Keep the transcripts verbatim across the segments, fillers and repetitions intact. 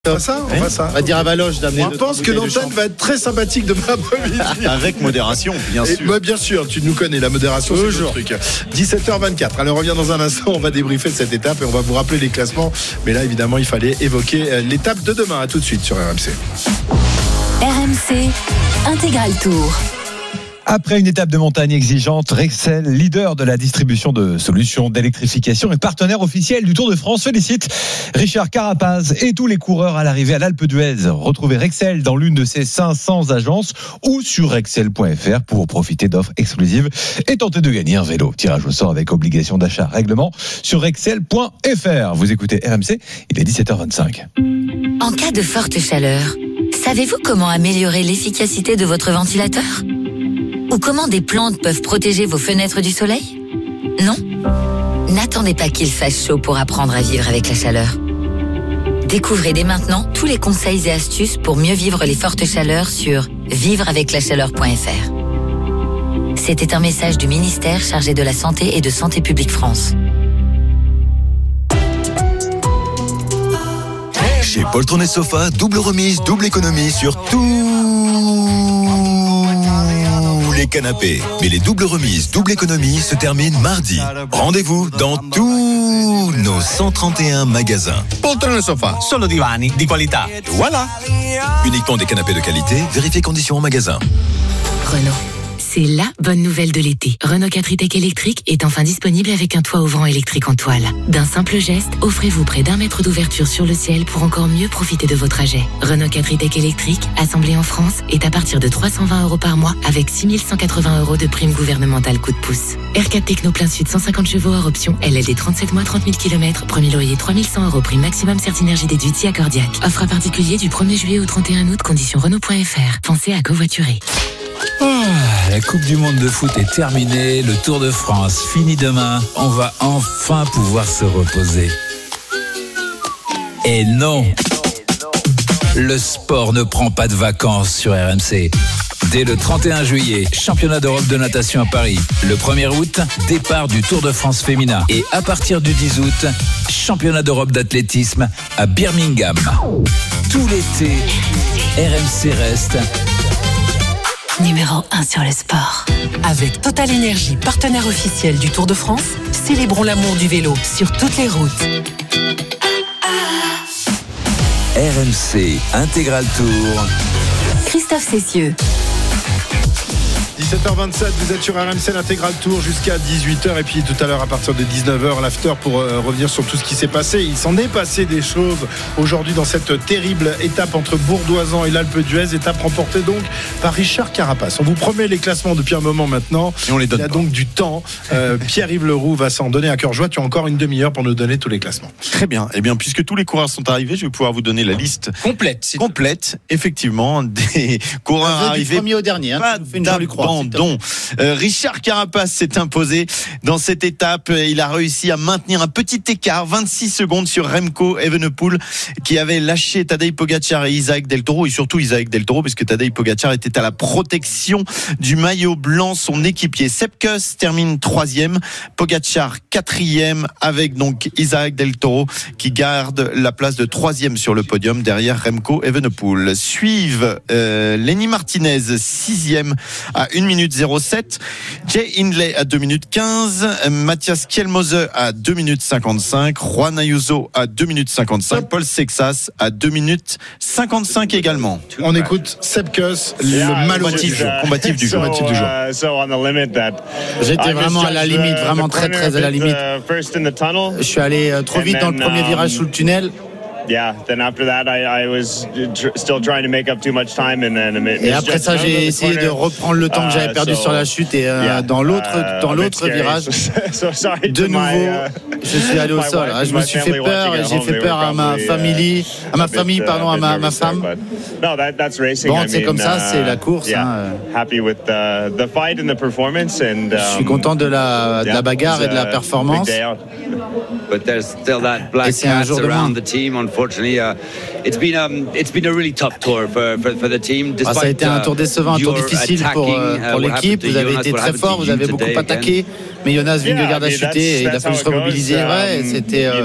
On va ça, on va ça. On va dire à Valoche d'amener. Je pense que l'antenne va être très sympathique demain après-midi. Avec modération, bien sûr. Et, bah, bien sûr, tu nous connais, la modération, c'est le truc. dix-sept heures vingt-quatre. Allez, on revient dans un instant, on va débriefer cette étape et on va vous rappeler les classements. Mais là, évidemment, il fallait évoquer l'étape de demain. À tout de suite sur R M C. R M C Intégral Tour. Après une étape de montagne exigeante, Rexel, leader de la distribution de solutions d'électrification et partenaire officiel du Tour de France, félicite Richard Carapaz et tous les coureurs à l'arrivée à l'Alpe d'Huez. Retrouvez Rexel dans l'une de ses cinq cents agences ou sur rexel point f r pour profiter d'offres exclusives et tenter de gagner un vélo. Tirage au sort avec obligation d'achat. Règlement sur rexel point f r. Vous écoutez R M C, il est dix-sept heures vingt-cinq. En cas de forte chaleur, savez-vous comment améliorer l'efficacité de votre ventilateur ? Ou comment des plantes peuvent protéger vos fenêtres du soleil ? Non ? N'attendez pas qu'il fasse chaud pour apprendre à vivre avec la chaleur. Découvrez dès maintenant tous les conseils et astuces pour mieux vivre les fortes chaleurs sur vivre avec la chaleur point f r. C'était un message du ministère chargé de la Santé et de Santé publique France. Chez Poltron et Sofa, double remise, double économie sur tout les canapés. Mais les doubles remises, double économie se terminent mardi. Rendez-vous dans tous nos cent trente et un magasins. Poltron e Sofa, solo divani di qualità. Voilà. Uniquement des canapés de qualité, vérifiez conditions en magasin. Renault. C'est la bonne nouvelle de l'été. Renault quatre e-Tech électrique est enfin disponible avec un toit ouvrant électrique en toile. D'un simple geste, offrez-vous près d'un mètre d'ouverture sur le ciel pour encore mieux profiter de vos trajets. Renault quatre e-Tech électrique, assemblé en France, est à partir de trois cent vingt euros par mois avec six mille cent quatre-vingts euros de prime gouvernementale coup de pouce. R quatre Techno plein sud cent cinquante chevaux hors option, L L D trente-sept mois trente mille kilomètres, premier loyer trois mille cent euros, prime maximum Certinergie déduite si accordiaque. Offre à particulier du premier juillet au trente et un août, conditions Renault point f r. Pensez à covoiturer. Ah, la Coupe du Monde de foot est terminée, le Tour de France fini demain, on va enfin pouvoir se reposer. Et non, le sport ne prend pas de vacances sur R M C. Dès le trente et un juillet, championnat d'Europe de natation à Paris. Le premier août, départ du Tour de France féminin. Et à partir du dix août, championnat d'Europe d'athlétisme à Birmingham. Tout l'été, R M C reste Numéro un sur le sport. Avec Total Énergie, partenaire officiel du Tour de France, célébrons l'amour du vélo sur toutes les routes. R M C Intégral Tour. Christophe Cessieux. dix-sept heures vingt-sept, vous êtes sur R M C l'intégral tour jusqu'à dix-huit heures et puis tout à l'heure à partir de dix-neuf heures l'after pour euh, revenir sur tout ce qui s'est passé. Il s'en est passé des choses aujourd'hui dans cette terrible étape entre Bourdoisan et l'Alpe d'Huez, étape remportée donc par Richard Carapaz. On vous promet les classements depuis un moment maintenant. Et on les donne Il y a pas. donc du temps. Euh, Pierre-Yves Leroux va s'en donner à cœur joie. Tu as encore une demi-heure pour nous donner tous les classements. Très bien. Eh bien, puisque tous les coureurs sont arrivés, je vais pouvoir vous donner la liste Complète. C'est complète, effectivement, des coureurs du arrivés. premier au dernier. Hein, Pas tu nous fais une jolie croix, s'il te plaît. d'abandon. Euh, Richard Carapaz s'est imposé dans cette étape. Il a réussi à maintenir un petit écart, vingt-six secondes sur Remco Evenepoel, qui avait lâché Tadej Pogacar et Isaac Del Toro, et surtout Isaac Del Toro, puisque Tadej Pogacar était à la protection du maillot blanc, son équipier. Sepp Kuss termine troisième, Pogacar quatrième, avec donc Isaac Del Toro qui garde la place de troisième sur le podium derrière Remco Evenepoel. Suivent euh, Lenny Martinez, sixième à une minute zéro sept, Jay Hindley à deux minutes quinze, Matthias Kjelmose à deux minutes cinquante-cinq, Juan Ayuso à deux minutes cinquante-cinq, Paul Sexas à deux minutes cinquante-cinq également. On écoute Sepp Kuss, le malheureux du jour, combatif du jour. Combatif du jour. J'étais vraiment à la limite, vraiment très très à la limite. Je suis allé euh, trop vite dans le premier virage sous le tunnel. Et après ça, j'ai essayé de reprendre le temps que j'avais perdu sur la chute et euh, dans l'autre dans l'autre virage, de nouveau, je suis allé au sol. Je me suis fait peur et j'ai fait peur à ma famille, à ma famille, pardon, à ma, ma femme. Bon, c'est comme ça, c'est la course. Hein. Je suis content de la, de la bagarre et de la performance. Et c'est un jour de moins. Ah, ça a été un tour décevant, un tour difficile pour, euh, pour l'équipe. Vous avez été très fort, vous avez beaucoup attaqué. Mais Jonas Vingegaard a chuté et il a fallu se remobiliser. Ouais, c'était. Euh...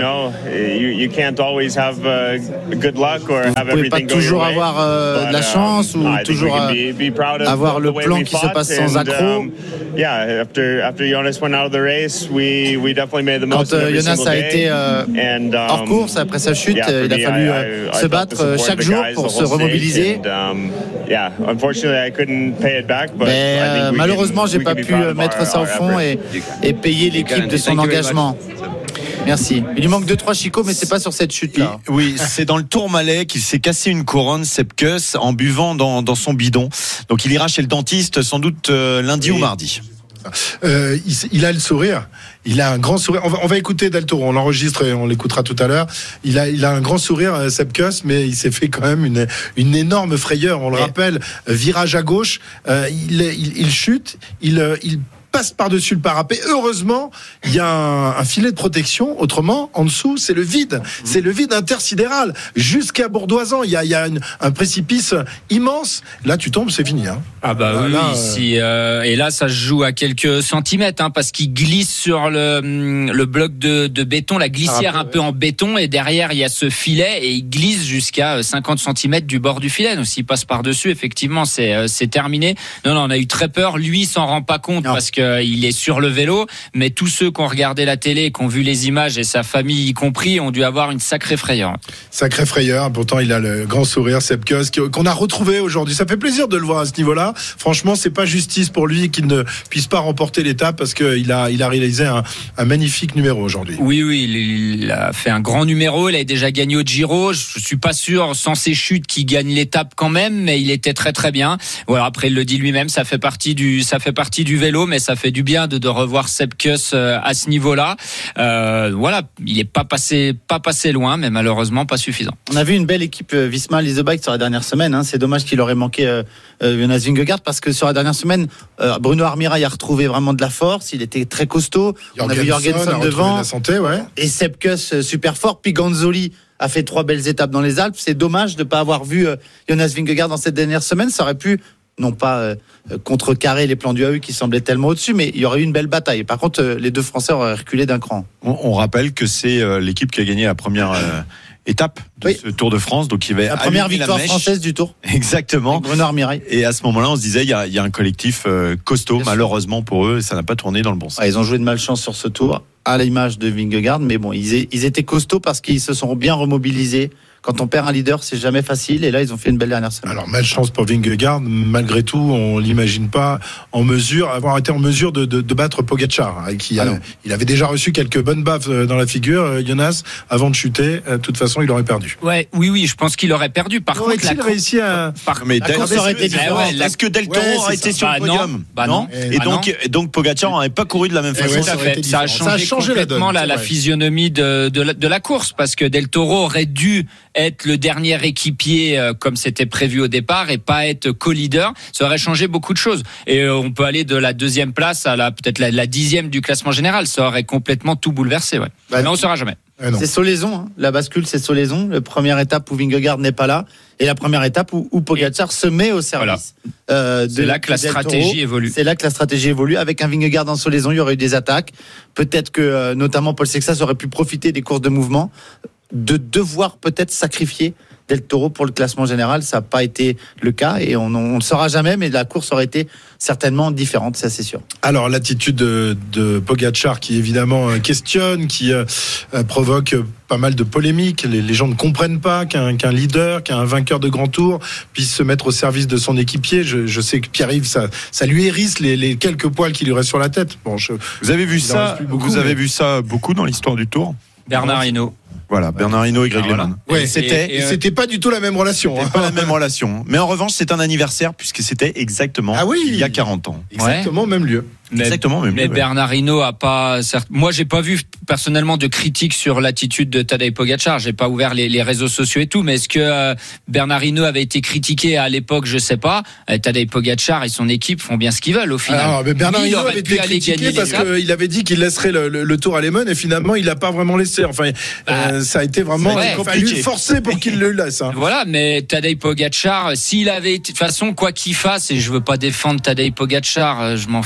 Vous ne pouvez pas toujours avoir euh, de la chance ou toujours euh, avoir le plan qui se passe sans accroc. Quand euh, Jonas a été euh, hors course après sa chute, il a fallu euh, se battre euh, chaque jour pour se remobiliser. Mais euh, malheureusement, j'ai pas pu mettre ça au fond et, et payer l'équipe de son engagement. Merci. Il lui manque deux trois chicots, mais c'est pas sur cette chute-là. Oui, c'est dans le Tourmalet qu'il s'est cassé une couronne, Sepp Kuss, en buvant dans, dans son bidon. Donc il ira chez le dentiste sans doute euh, lundi oui. ou mardi. Euh, il, il a le sourire. Il a un grand sourire. On va, on va écouter Del Toro. On l'enregistre et on l'écoutera tout à l'heure. Il a, il a un grand sourire, Sepp Kuss, mais il s'est fait quand même une, une énorme frayeur. On le rappelle, virage à gauche, euh, il, il, il chute, il, il passe par-dessus le parapet. Heureusement, il y a un, un filet de protection. Autrement, en dessous, c'est le vide. C'est le vide intersidéral. Jusqu'à Bourdoisan, il y a, il y a une, un précipice immense. Là, tu tombes, c'est fini. Hein. Ah bah oui, là, oui. Si, euh, et là, ça se joue à quelques centimètres, hein, parce qu'il glisse sur le, le bloc de, de béton, la glissière ah, un peu ouais. en béton, et derrière, il y a ce filet, et il glisse jusqu'à cinquante centimètres du bord du filet. Donc, s'il passe par-dessus, effectivement, c'est, c'est terminé. Non, non, on a eu très peur. Lui, il s'en rend pas compte, non. parce que il est sur le vélo, mais tous ceux qui ont regardé la télé, qui ont vu les images et sa famille y compris, ont dû avoir une sacrée frayeur. Sacrée frayeur. Pourtant, il a le grand sourire, Sepp Kuss, qu'on a retrouvé aujourd'hui. Ça fait plaisir de le voir à ce niveau-là. Franchement, c'est pas justice pour lui qu'il ne puisse pas remporter l'étape parce qu'il a, il a réalisé un, un magnifique numéro aujourd'hui. Oui, oui, il a fait un grand numéro. Il a déjà gagné au Giro. Je suis pas sûr, sans ses chutes, qu'il gagne l'étape quand même, mais il était très très bien. Voilà, après, il le dit lui-même, ça fait partie du, ça fait partie du vélo, mais ça fait du bien de, de revoir Sepp Kuss à ce niveau-là. Euh, voilà, il est pas passé, pas passé loin, mais malheureusement pas suffisant. On a vu une belle équipe Visma Lease the Bike sur la dernière semaine. Hein. C'est dommage qu'il aurait manqué euh, Jonas Vingegaard parce que sur la dernière semaine, euh, Bruno Armirail a retrouvé vraiment de la force. Il était très costaud. On a vu Jorgensen devant. La santé, ouais. Et Sepp Kuss super fort. Puis Ganzoli a fait trois belles étapes dans les Alpes. C'est dommage de ne pas avoir vu euh, Jonas Vingegaard dans cette dernière semaine. Ça aurait pu non pas euh, contrecarrer les plans du A E qui semblaient tellement au-dessus, mais il y aurait eu une belle bataille. Par contre, euh, les deux Français auraient reculé d'un cran. On, on rappelle que c'est euh, l'équipe qui a gagné la première euh, étape de oui. ce Tour de France, donc il va la première victoire la française du Tour. Exactement. Bruno Armirail. Et à ce moment-là, on se disait il y a, il y a un collectif euh, costaud. Bien malheureusement sûr. Pour eux, ça n'a pas tourné dans le bon sens. Ah, ils ont joué de malchance sur ce Tour, à l'image de Vingegaard, mais bon, ils, ils étaient costauds parce qu'ils se sont bien remobilisés. Quand on perd un leader, c'est jamais facile. Et là, ils ont fait une belle dernière semaine. Alors, malchance pour Vingegaard. Malgré tout, on l'imagine pas en mesure, avoir été en mesure de, de, de battre Pogačar. Qui a, il avait déjà reçu quelques bonnes baffes dans la figure, Jonas, avant de chuter. De toute façon, il aurait perdu. Ouais, oui, oui, je pense qu'il aurait perdu. Par contre, la il réussi à. Par... Mais Del... aurait été différent. Ouais, la... Est-ce que Del Toro ouais, aurait été sur bah, le podium? Non. Bah non. Et, et donc, et donc Pogačar n'aurait pas couru de la même façon. Ouais, ça, fait, ça a changé, ça a changé complètement la, donne, la, la physionomie de, de, la, de la course, parce que Del Toro aurait dû être le dernier équipier euh, comme c'était prévu au départ et pas être co-leader. Ça aurait changé beaucoup de choses. Et euh, on peut aller de la deuxième place à la peut-être la, la dixième du classement général. Ça aurait complètement tout bouleversé. Ouais. Bah, mais on ne saura jamais. Ah c'est Solaison, hein. La bascule c'est Solaison. La première étape où Vingegaard n'est pas là et la première étape où, où Pogačar se met au service. Voilà. Euh, de, c'est là que la stratégie évolue. C'est là que la stratégie évolue. Avec un Vingegaard en Solaison, il y aurait eu des attaques. Peut-être que euh, notamment Paul Sexas aurait pu profiter des courses de mouvement, de devoir peut-être sacrifier Del Toro pour le classement général. Ça n'a pas été le cas et on ne le saura jamais, mais la course aurait été certainement différente, ça c'est sûr. Alors l'attitude de, de Pogačar qui évidemment questionne, qui euh, provoque pas mal de polémiques. Les, les gens ne comprennent pas qu'un, qu'un leader, qu'un vainqueur de grand tour puisse se mettre au service de son équipier. Je, je sais que Pierre-Yves, ça, ça lui hérisse les, les quelques poils qui lui restent sur la tête. Bon, je, vous avez vu ça beaucoup, Vous mais... avez vu ça beaucoup dans l'histoire du Tour. Bernard Hinault. Voilà, Bernard Hinault et Greg LeMond. Ouais, et c'était, et, et c'était pas du tout la même relation. C'était hein. pas la même relation. Mais en revanche, c'est un anniversaire puisque c'était exactement ah oui, il y a quarante ans. Exactement ouais. même lieu. Mais, Exactement même mais lieu. Bernard Hinault a pas. Moi, j'ai pas vu personnellement de critiques sur l'attitude de Tadej Pogačar. J'ai pas ouvert les, les réseaux sociaux et tout. Mais est-ce que euh, Bernard Hinault avait été critiqué à l'époque? Je sais pas. Euh, Tadej Pogačar et son équipe font bien ce qu'ils veulent au final. Alors, mais Bernard Hinault avait été critiqué parce qu'il avait dit qu'il laisserait le, le, le Tour à Lehmann et finalement il l'a pas vraiment laissé. Enfin, bah, euh, ça a été vraiment ouais, il a fallu forcer pour qu'il le laisse. Hein. Voilà, mais Tadej Pogačar, s'il avait été de toute façon quoi qu'il fasse, et je veux pas défendre Tadej Pogačar, je m'en fiche un peu.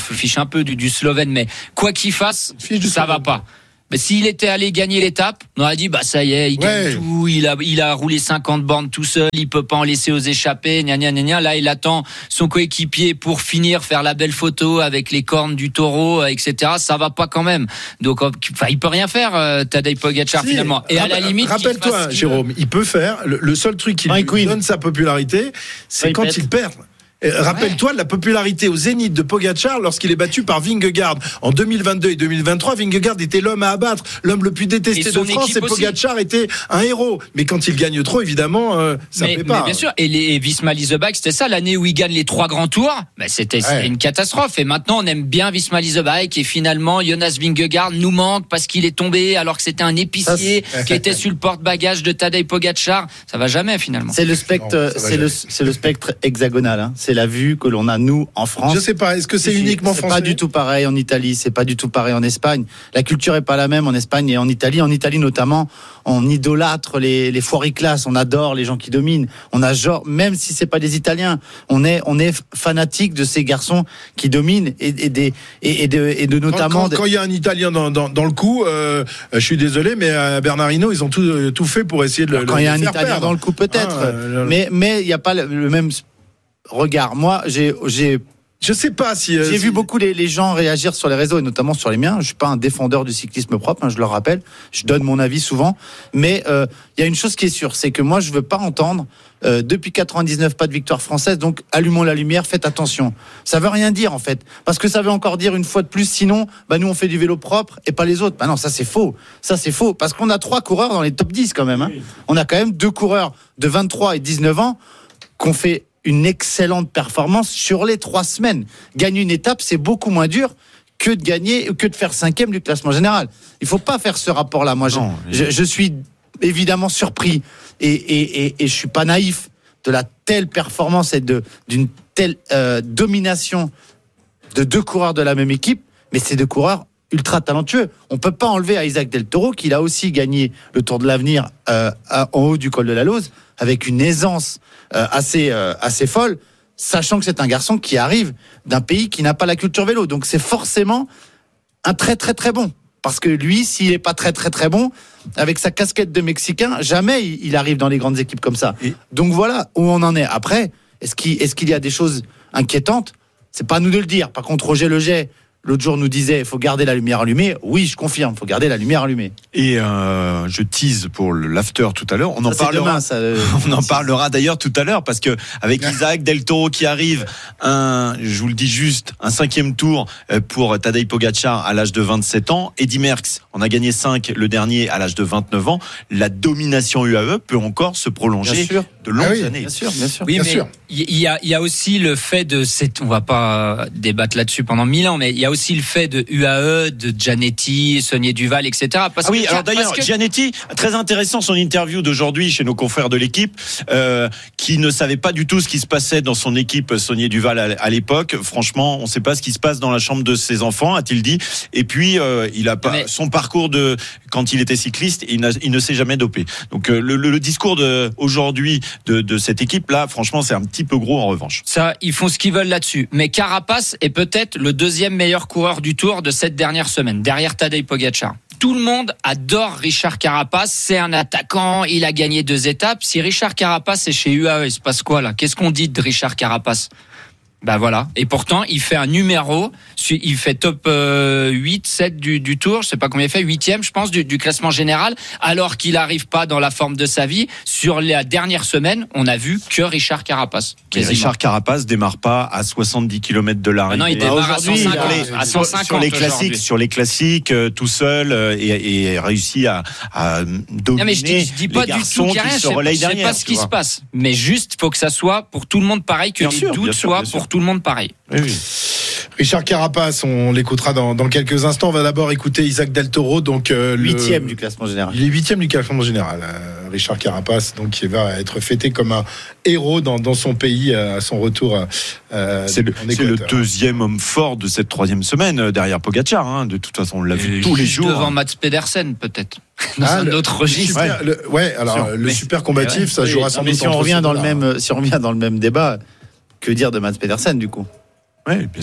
peu du, du Slovène, mais quoi qu'il fasse, ça va pas. Mais s'il était allé gagner l'étape, on aurait dit bah ça y est, il gagne ouais. tout, il a il a roulé cinquante bornes tout seul, il peut pas en laisser aux échappées, gna gna gna gna. Là, il attend son coéquipier pour finir, faire la belle photo avec les cornes du taureau, et cetera. Ça va pas quand même. Donc, enfin, il peut rien faire, euh, Tadej Pogačar si, finalement. Et rappel, à la limite, rappelle-toi, Jérôme, il peut faire. Le, le seul truc qui lui Queen. donne sa popularité, c'est ouais, quand il, il perd. Et rappelle-toi de la popularité au zénith de Pogačar lorsqu'il est battu par Vingegaard en deux mille vingt-deux et deux mille vingt-trois. Vingegaard était l'homme à abattre, l'homme le plus détesté de France, et Pogačar était un héros. Mais quand il gagne trop, évidemment, euh, ça ne plaît pas. Mais bien sûr. Et les Visma Leasebike, c'était ça l'année où il gagne les trois grands tours. Ben c'était ouais. une catastrophe. Et maintenant, on aime bien Visma Leasebike. Et finalement, Jonas Vingegaard nous manque parce qu'il est tombé alors que c'était un épicier ça, qui était sur le porte-bagages de Tadej Pogačar. Ça va jamais finalement. C'est le spectre, non, c'est le, c'est le spectre hexagonal. Hein. C'est la vue que l'on a nous en France. Je sais pas, est-ce que c'est, c'est uniquement c'est français ? C'est pas du tout pareil en Italie, c'est pas du tout pareil en Espagne. La culture est pas la même en Espagne et en Italie. En Italie notamment, on idolâtre les les foiriclasses, on adore les gens qui dominent. On a genre, même si c'est pas des Italiens, on est on est fanatique de ces garçons qui dominent et, et des et, et de et de notamment. Quand il y a un Italien dans dans, dans le coup, euh, je suis désolé, mais à Bernardino, ils ont tout tout fait pour essayer de le. Quand il y a un Italien perdre. dans le coup, peut-être, ah, euh, mais mais il y a pas le, le même. Regarde, moi, j'ai, j'ai, je sais pas si euh, j'ai si... vu beaucoup les, les gens réagir sur les réseaux et notamment sur les miens. Je suis pas un défendeur du cyclisme propre, hein, je le rappelle. Je donne mon avis souvent, mais il euh, y a une chose qui est sûre, c'est que moi, je veux pas entendre euh, depuis quatre-vingt-dix-neuf pas de victoire française. Donc, allumons la lumière, faites attention. Ça veut rien dire en fait, parce que ça veut encore dire une fois de plus. Sinon, bah nous on fait du vélo propre et pas les autres. Bah non, ça c'est faux. Ça c'est faux, parce qu'on a trois coureurs dans les top dix quand même. Hein. Oui. On a quand même deux coureurs de vingt-trois et dix-neuf ans qu'on fait une excellente performance sur les trois semaines. Gagner une étape, c'est beaucoup moins dur que de gagner, que de faire cinquième du classement général. Il faut pas faire ce rapport-là. Moi, non, je, je, je suis évidemment surpris et, et, et, et je suis pas naïf de la telle performance et de, d'une telle euh, domination de deux coureurs de la même équipe, mais c'est deux coureurs ultra talentueux. On peut pas enlever à Isaac Del Toro, qu'il a aussi gagné le Tour de l'Avenir euh, en haut du col de la Lose, avec une aisance euh, assez, euh, assez folle, sachant que c'est un garçon qui arrive d'un pays qui n'a pas la culture vélo. Donc c'est forcément un très très très bon. Parce que lui, s'il est pas très très très bon, avec sa casquette de Mexicain, jamais il arrive dans les grandes équipes comme ça. Et donc voilà où on en est. Après, est-ce qu'il, est-ce qu'il y a des choses inquiétantes ? C'est pas à nous de le dire. Par contre, Roger Leget, l'autre jour, nous disait il faut garder la lumière allumée. Oui, je confirme, il faut garder la lumière allumée. Et euh, je tease pour l'after tout à l'heure. On en ça, parlera. Demain, ça, euh, on en parlera d'ailleurs tout à l'heure parce que avec Isaac Del Toro qui arrive, un, je vous le dis juste, un cinquième tour pour Tadej Pogačar à l'âge de vingt-sept ans. Eddy Merckx en a gagné cinq, le dernier à l'âge de vingt-neuf ans. La domination U A E peut encore se prolonger de longues ah oui, années. Bien sûr, bien sûr. Oui, bien mais sûr. Il y a, il y a aussi le fait de cette, on va pas débattre là-dessus pendant mille ans, mais il y a aussi le fait de U A E, de Gianetti, Saunier Duval, et cetera. Parce ah oui, que, alors d'ailleurs, que... Gianetti, très intéressant son interview d'aujourd'hui chez nos confrères de l'équipe, euh, qui ne savait pas du tout ce qui se passait dans son équipe Saunier Duval à, à l'époque. Franchement, on ne sait pas ce qui se passe dans la chambre de ses enfants, a-t-il dit. Et puis, euh, il a pas mais... son parcours de quand il était cycliste, il, n'a, il ne s'est jamais dopé. Donc euh, le, le, le discours de aujourd'hui de, de cette équipe-là, franchement, c'est un petit peu gros en revanche. Ça, ils font ce qu'ils veulent là-dessus. Mais Carapace est peut-être le deuxième meilleur coureur du Tour de cette dernière semaine, derrière Tadej Pogačar. Tout le monde adore Richard Carapace, c'est un attaquant, il a gagné deux étapes. Si Richard Carapace est chez U A E, il se passe quoi là ? Qu'est-ce qu'on dit de Richard Carapace ? Ben voilà. Et pourtant, il fait un numéro, il fait top euh, huit, sept du, du Tour, je sais pas combien il fait, huitième, je pense, du, du classement général, alors qu'il arrive pas dans la forme de sa vie. Sur la dernière semaine, on a vu que Richard Carapace. Richard Carapace démarre pas à soixante-dix kilomètres de l'arrivée. Ah non, il démarre à cent cinquante. À cent cinquante sur les classiques, sur les classiques, euh, tout seul, euh, et, et réussit à, à dominer. Non, mais je dis, je dis pas les du tout qu'il y a rien, je sais pas, je sais pas ce qui se passe. Mais juste, faut que ça soit pour tout le monde pareil, que bien les sûr, doutes soient pour tout le monde pareil. Oui, oui. Richard Carapace, on l'écoutera dans, dans quelques instants. On va d'abord écouter Isaac Del Toro, donc euh, huitième du classement général. Il est huitième du classement général. Euh, Richard Carapace, donc qui va être fêté comme un héros dans, dans son pays à son retour. Euh, c'est, le, c'est le deuxième homme fort de cette troisième semaine derrière Pogačar. Hein. De toute façon, on l'a vu tous les jours. Devant hein. Mats Pedersen, peut-être. Dans ah, un le, autre registre. Super, le, ouais, alors sûr, le mais, super combatif, ouais, ça oui, jouera sans doute. Si on revient dans le même, si on revient dans le même débat, que dire de Mats Pedersen du coup? Oui, bien sûr.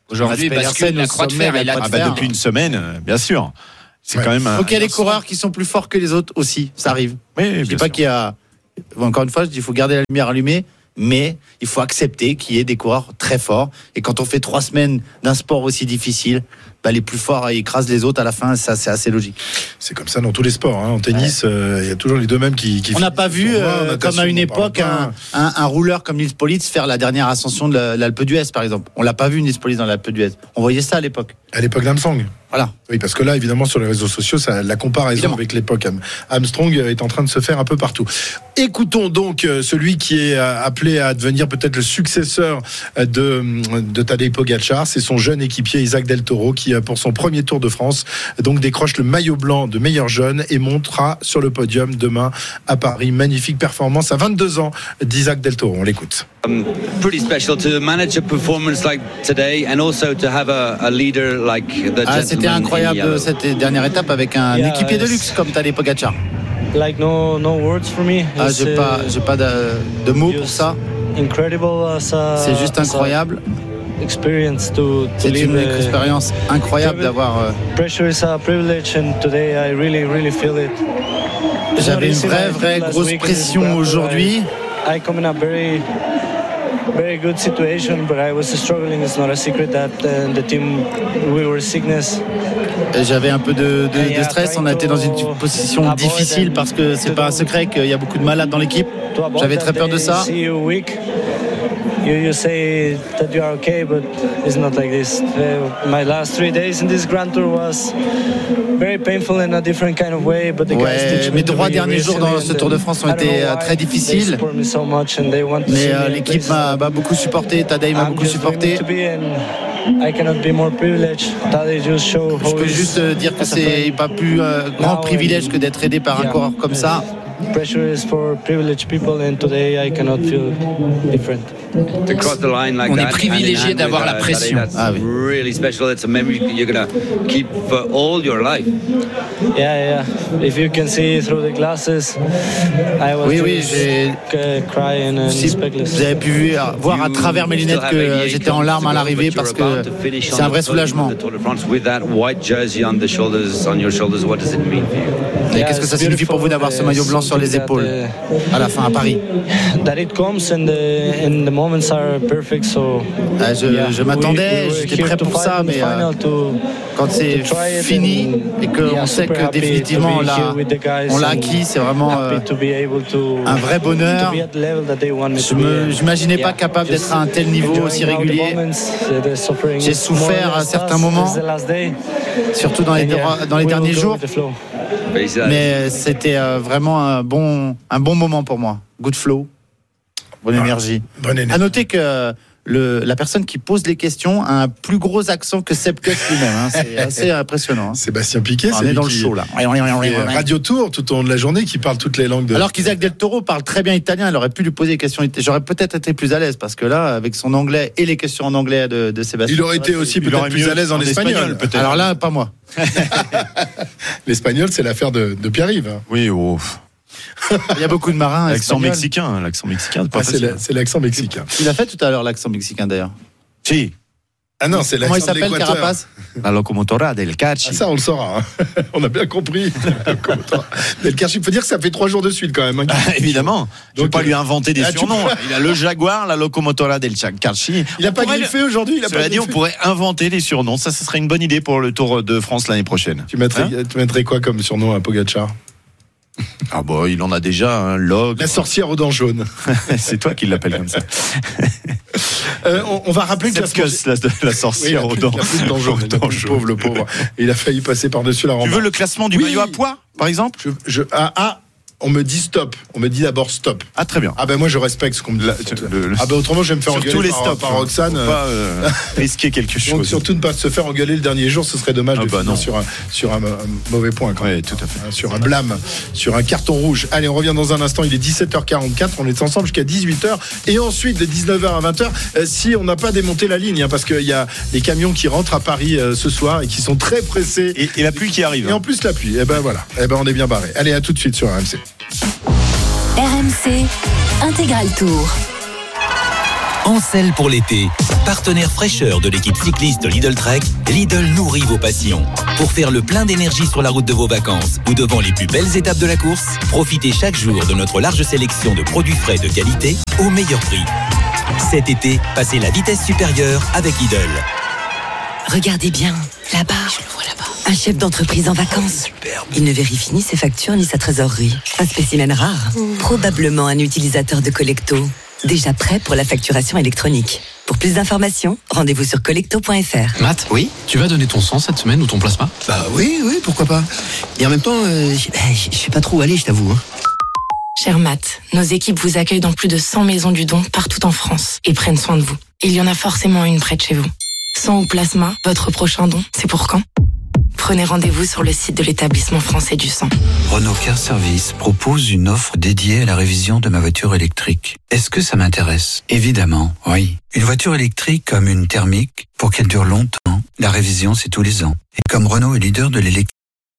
Aujourd'hui, bascule la croix de fer. Il a ah bah depuis une semaine, bien sûr. C'est ouais. quand même. Donc il y a des coureurs qui sont plus forts que les autres aussi. Ça arrive. Oui, je dis pas sûr. qu'il y a. Encore une fois, je dis il faut garder la lumière allumée, mais il faut accepter qu'il y ait des coureurs très forts. Et quand on fait trois semaines d'un sport aussi difficile, bah, les plus forts écrasent les autres à la fin. Ça, c'est assez logique. C'est comme ça dans tous les sports. Hein. En tennis, il ouais. euh, y a toujours les deux mêmes qui. qui on n'a pas vu, euh, comme à une époque, un, un, un rouleur comme Nils Politz faire la dernière ascension de l'Alpe d'Huez, par exemple. On l'a pas vu Nils Politz dans l'Alpe d'Huez. On voyait ça à l'époque. À l'époque d'Armstrong. Voilà. Oui, parce que là, évidemment, sur les réseaux sociaux, ça, la comparaison évidemment. avec l'époque Armstrong est en train de se faire un peu partout. Écoutons donc euh, celui qui est euh, appelé à devenir peut-être le successeur euh, de, de Tadej Pogačar. C'est son jeune équipier Isaac Del Toro qui, euh, pour son premier Tour de France, donc décroche le maillot blanc de meilleur jeune et montera sur le podium demain à Paris. Magnifique performance à vingt-deux ans d'Isaac Del Toro. On l'écoute. Um, pretty special to manage a performance like today and also to have a, a leader like the ah, c'était incroyable cette dernière étape avec un yeah, équipier de luxe comme Tadej Pogačar. Like no no words for me. Ah, j'ai pas j'ai pas de, de mots pour ça. Incredible as a, c'est juste incroyable. Experience to, to c'est une expérience incroyable d'avoir. Euh... Pressure is a privilege and today I really really feel it. J'avais une vraie vraie grosse pression aujourd'hui. I come in a very very good situation, but I was struggling. It's not a secret that uh, the team we were sickness. J'avais un peu de, de, de stress. On a été dans une position difficile parce que c'est pas un secret qu'il y a beaucoup de malades dans l'équipe. J'avais très peur de ça. You, you say that you are okay, but it's not like this. Uh, my last three days in this Grand Tour was very painful in a different kind of way, but the ouais, guys teach me mes trois derniers jours dans ce Tour de France ont été très difficiles. So mais euh, l'équipe m'a, m'a beaucoup supporté, Tadej m'a I'm beaucoup supporté. I cannot be more privileged. Just show Je peux juste dire que c'est pas plus euh, grand privilège que d'être aidé par yeah. un coureur comme ça. Pressure is for privileged people and today I cannot feel different. Like On est privilégié d'avoir la pression. Ah oui. Really special. It's a memory you're gonna keep for all your life. Yeah, yeah. If you can see through the glasses, I was oui, oui, j'ai... crying and si speechless. Vous avez pu voir à travers mes lunettes que j'étais en larmes à l'arrivée parce que c'est un vrai soulagement. Et qu'est-ce que ça signifie pour vous d'avoir ce maillot blanc sur les épaules à la fin à Paris? Ah, je, je m'attendais, j'étais prêt pour ça, mais euh, quand c'est fini et qu'on sait que définitivement on l'a, on l'a acquis, c'est vraiment euh, un vrai bonheur. Je ne m'imaginais pas capable d'être à un tel niveau aussi régulier. J'ai souffert à certains moments, surtout dans les, dans les derniers jours. Mais c'était euh, vraiment un bon, un bon moment pour moi. Good flow, bonne énergie. Bonne énergie. À noter que le, la personne qui pose les questions a un plus gros accent que Sepp Kuss lui-même. Hein. C'est assez impressionnant. Hein. Sébastien Piquet, on c'est est dans qui, le show là. Radio Tour tout au long de la journée qui parle toutes les langues. De... Alors qu'Isaac Del Toro parle très bien italien, il aurait pu lui poser des questions. J'aurais peut-être été plus à l'aise parce que là, avec son anglais et les questions en anglais de, de Sébastien. Il aurait été aussi peut-être plus à l'aise en, en espagnol. espagnol peut-être. Alors là, pas moi. L'espagnol, c'est l'affaire de, de Pierre-Yves. Oui, oh. Il y a beaucoup de marins. L'accent mexicain, l'accent mexicain, c'est pas ah, facile. C'est, la, c'est l'accent mexicain. Il a fait tout à l'heure l'accent mexicain d'ailleurs. Si. Ah non, c'est Comment l'accent il s'appelle, Carapace? La locomotora del Carchi. Ah, ça, on le saura. Hein. On a bien compris. Del Carchi, il faut dire que ça fait trois jours de suite quand même. Hein, ah, évidemment. Je ne vais pas lui inventer des ah, surnoms. Il a le Jaguar, la locomotora del Carchi. Il n'a pas griffé aujourd'hui. Il a Cela pas dit, on pourrait inventer des surnoms. Ça, ce serait une bonne idée pour le Tour de France l'année prochaine. Tu mettrais, hein tu mettrais quoi comme surnom à Pogačar? Ah bon, il en a déjà un hein, log. La sorcière aux dents jaunes. C'est toi qui l'appelles comme ça. euh, on, on va rappeler que la, la, la sorcière oui, aux dents jaunes. Le pauvre, le pauvre. Il a failli passer par-dessus la rampe. Tu veux le classement du oui. maillot à poids, par exemple? je, je, ah, ah, on me dit stop. On me dit d'abord stop. Ah, très bien. Ah ben moi je respecte ce qu'on me dit. La, le, le, ah ben autrement je vais me faire engueuler les par, stops, par Roxane. Faut pas euh, risquer quelque chose. Donc surtout ne pas se faire engueuler le dernier jour, ce serait dommage ah de bah finir non. sur un sur un, un mauvais point quand même. Oui, tout à fait. Sur un blâme, sur un carton rouge. Allez, on revient dans un instant. Il est dix-sept heures quarante-quatre. On est ensemble jusqu'à dix-huit heures et ensuite de dix-neuf heures à vingt heures. Euh, si on n'a pas démonté la ligne, hein, parce qu'il y a des camions qui rentrent à Paris euh, ce soir et qui sont très pressés. Et, et la pluie qui arrive. Et en plus la pluie. Et ben voilà. Et ben on est bien barré. Allez, à tout de suite sur R M C. R M C Intégral Tour. En selle pour l'été. Partenaire fraîcheur de l'équipe cycliste Lidl Trek, Lidl nourrit vos passions. Pour faire le plein d'énergie sur la route de vos vacances ou devant les plus belles étapes de la course, profitez chaque jour de notre large sélection de produits frais de qualité au meilleur prix. Cet été, passez la vitesse supérieure avec Lidl. Regardez bien, là-bas. Je le vois là-bas. Un chef d'entreprise en vacances. Superbe. Il ne vérifie ni ses factures ni sa trésorerie. Un spécimen rare. Mmh. Probablement un utilisateur de Collecto. Déjà prêt pour la facturation électronique. Pour plus d'informations, rendez-vous sur collecto point f r. Matt, oui, tu vas donner ton sang cette semaine ou ton plasma ? Bah oui, oui, pourquoi pas. Et en même temps, euh, je sais pas trop où aller, je t'avoue. Hein. Cher Matt, nos équipes vous accueillent dans plus de cent maisons du don partout en France et prennent soin de vous. Il y en a forcément une près de chez vous. Sang ou plasma, votre prochain don, c'est pour quand ? Prenez rendez-vous sur le site de l'établissement français du sang. Renault Car Service propose une offre dédiée à la révision de ma voiture électrique. Est-ce que ça m'intéresse ? Évidemment, oui. Une voiture électrique comme une thermique, pour qu'elle dure longtemps, la révision c'est tous les ans. Et comme Renault est leader de l'électrique,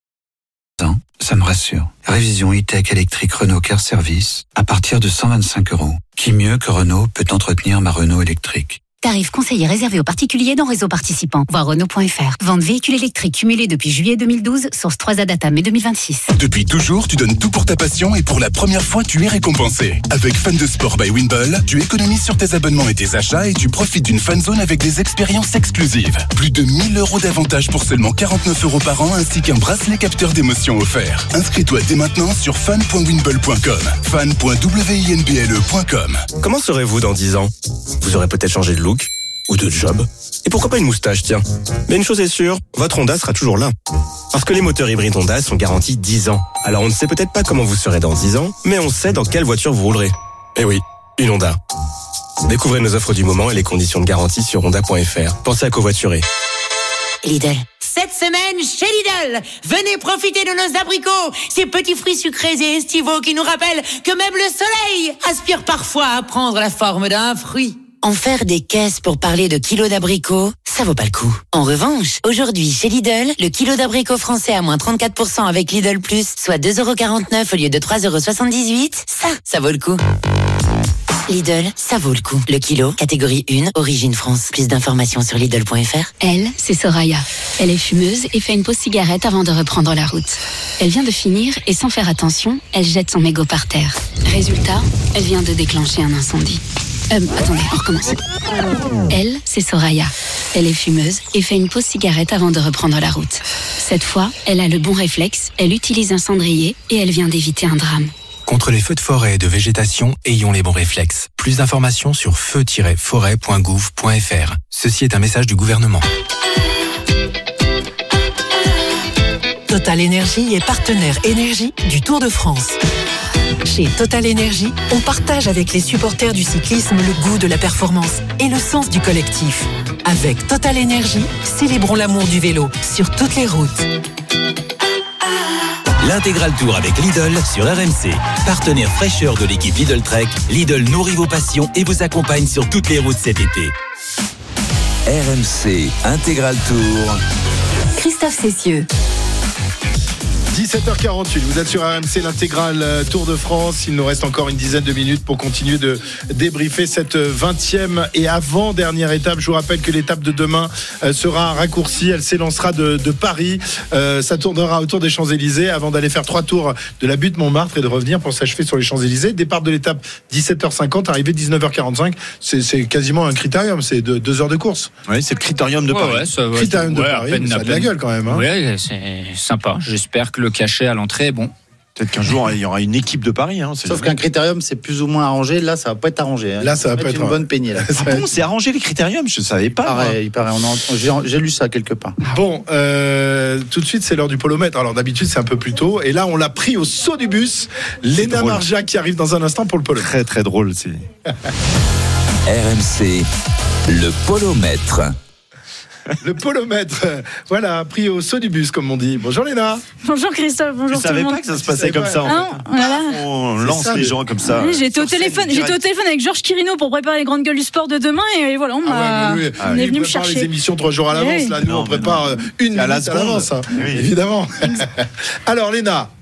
ça me rassure. Révision e-tech électrique Renault Car Service à partir de cent vingt-cinq euros. Qui mieux que Renault peut entretenir ma Renault électrique ? Tarif conseillé réservé aux particuliers dans réseau participant. Voir Renault point f r. Vente véhicules électriques cumulés depuis juillet deux mille douze, source trois A Data mai deux mille vingt-six. Depuis toujours, tu donnes tout pour ta passion et pour la première fois, tu es récompensé. Avec Fan de Sport by Winball, tu économises sur tes abonnements et tes achats et tu profites d'une fan zone avec des expériences exclusives. Plus de mille euros d'avantages pour seulement quarante-neuf euros par an ainsi qu'un bracelet capteur d'émotions offert. Inscris-toi dès maintenant sur fan point winball point com. fan point winball point com. Comment serez-vous dans dix ans ? Vous aurez peut-être changé de look ou de job. Et pourquoi pas une moustache, tiens. Mais une chose est sûre, votre Honda sera toujours là. Parce que les moteurs hybrides Honda sont garantis dix ans. Alors on ne sait peut-être pas comment vous serez dans dix ans, mais on sait dans quelle voiture vous roulerez. Eh oui, une Honda. Découvrez nos offres du moment et les conditions de garantie sur honda point f r. Pensez à covoiturer. Lidl. Cette semaine, chez Lidl, venez profiter de nos abricots, ces petits fruits sucrés et estivaux qui nous rappellent que même le soleil aspire parfois à prendre la forme d'un fruit. En faire des caisses pour parler de kilos d'abricots, ça vaut pas le coup. En revanche, aujourd'hui, chez Lidl, le kilo d'abricots français à moins trente-quatre pour cent avec Lidl Plus, soit deux euros quarante-neuf au lieu de trois euros soixante-dix-huit, ça, ça vaut le coup. Lidl, ça vaut le coup. Le kilo, catégorie un, origine France. Plus d'informations sur Lidl point f r. Elle, c'est Soraya. Elle est fumeuse et fait une pause cigarette avant de reprendre la route. Elle vient de finir et sans faire attention, elle jette son mégot par terre. Résultat, elle vient de déclencher un incendie. Euh, attendez, on recommence. Elle, c'est Soraya. Elle est fumeuse et fait une pause cigarette avant de reprendre la route. Cette fois, elle a le bon réflexe, elle utilise un cendrier et elle vient d'éviter un drame. Contre les feux de forêt et de végétation, ayons les bons réflexes. Plus d'informations sur feu tiret forêt point gouv point f r. Ceci est un message du gouvernement. Total Énergie est partenaire énergie du Tour de France. Chez Total Énergie, on partage avec les supporters du cyclisme le goût de la performance et le sens du collectif. Avec Total Énergie, célébrons l'amour du vélo sur toutes les routes. L'intégral Tour avec Lidl sur R M C. Partenaire fraîcheur de l'équipe Lidl Trek, Lidl nourrit vos passions et vous accompagne sur toutes les routes cet été. R M C Intégral Tour. Christophe Cessieux. dix-sept heures quarante-huit, vous êtes sur R M C, l'intégrale Tour de France. Il nous reste encore une dizaine de minutes pour continuer de débriefer cette vingtième et avant-dernière étape. Je vous rappelle que l'étape de demain sera raccourcie. Elle s'élancera de, de Paris. Euh, ça tournera autour des Champs-Élysées avant d'aller faire trois tours de la butte Montmartre et de revenir pour s'achever sur les Champs-Élysées. Départ de l'étape dix-sept heures cinquante, arrivée dix-neuf heures quarante-cinq. C'est, c'est quasiment un critérium, c'est de, deux heures de course. Oui, c'est le critérium de ouais, Paris. Ouais, ça, ouais, critérium de ouais, Paris, peine, ça a de la gueule quand même. Hein. Oui, c'est sympa. J'espère que le cachet à l'entrée est bon. Peut-être qu'un jour il y aura une équipe de Paris. Hein, Sauf qu'un critérium c'est plus ou moins arrangé. Là, ça va pas être arrangé. Hein. Là, ça va pas être une bonne peignée. Là. Ah bon, c'est arrangé les critériums. Je savais pas. Pareil, il paraît. On a, j'ai, j'ai lu ça quelque part. Bon, euh, tout de suite c'est l'heure du polomètre. Alors d'habitude c'est un peu plus tôt. Et là on l'a pris au saut du bus. Léna Marja qui arrive dans un instant pour le polomètre. Très très drôle. C'est... R M C, le polomètre. Le polomètre, voilà, pris au saut du bus, comme on dit. Bonjour Léna. Bonjour Christophe, bonjour tout le monde. Je savais pas que ça se passait comme ça. En ah, fait. Voilà. On lance ça, les gens comme ça. Oui, j'étais au téléphone, j'étais au téléphone avec Georges Quirino pour préparer les grandes gueules du sport de demain et voilà, on, ah ouais, oui, oui. on est venu me chercher. On prépare les émissions trois jours à l'avance. Oui. Là, nous, non, on prépare non. une minute à, à l'avance, hein, oui. Évidemment. Alors Léna,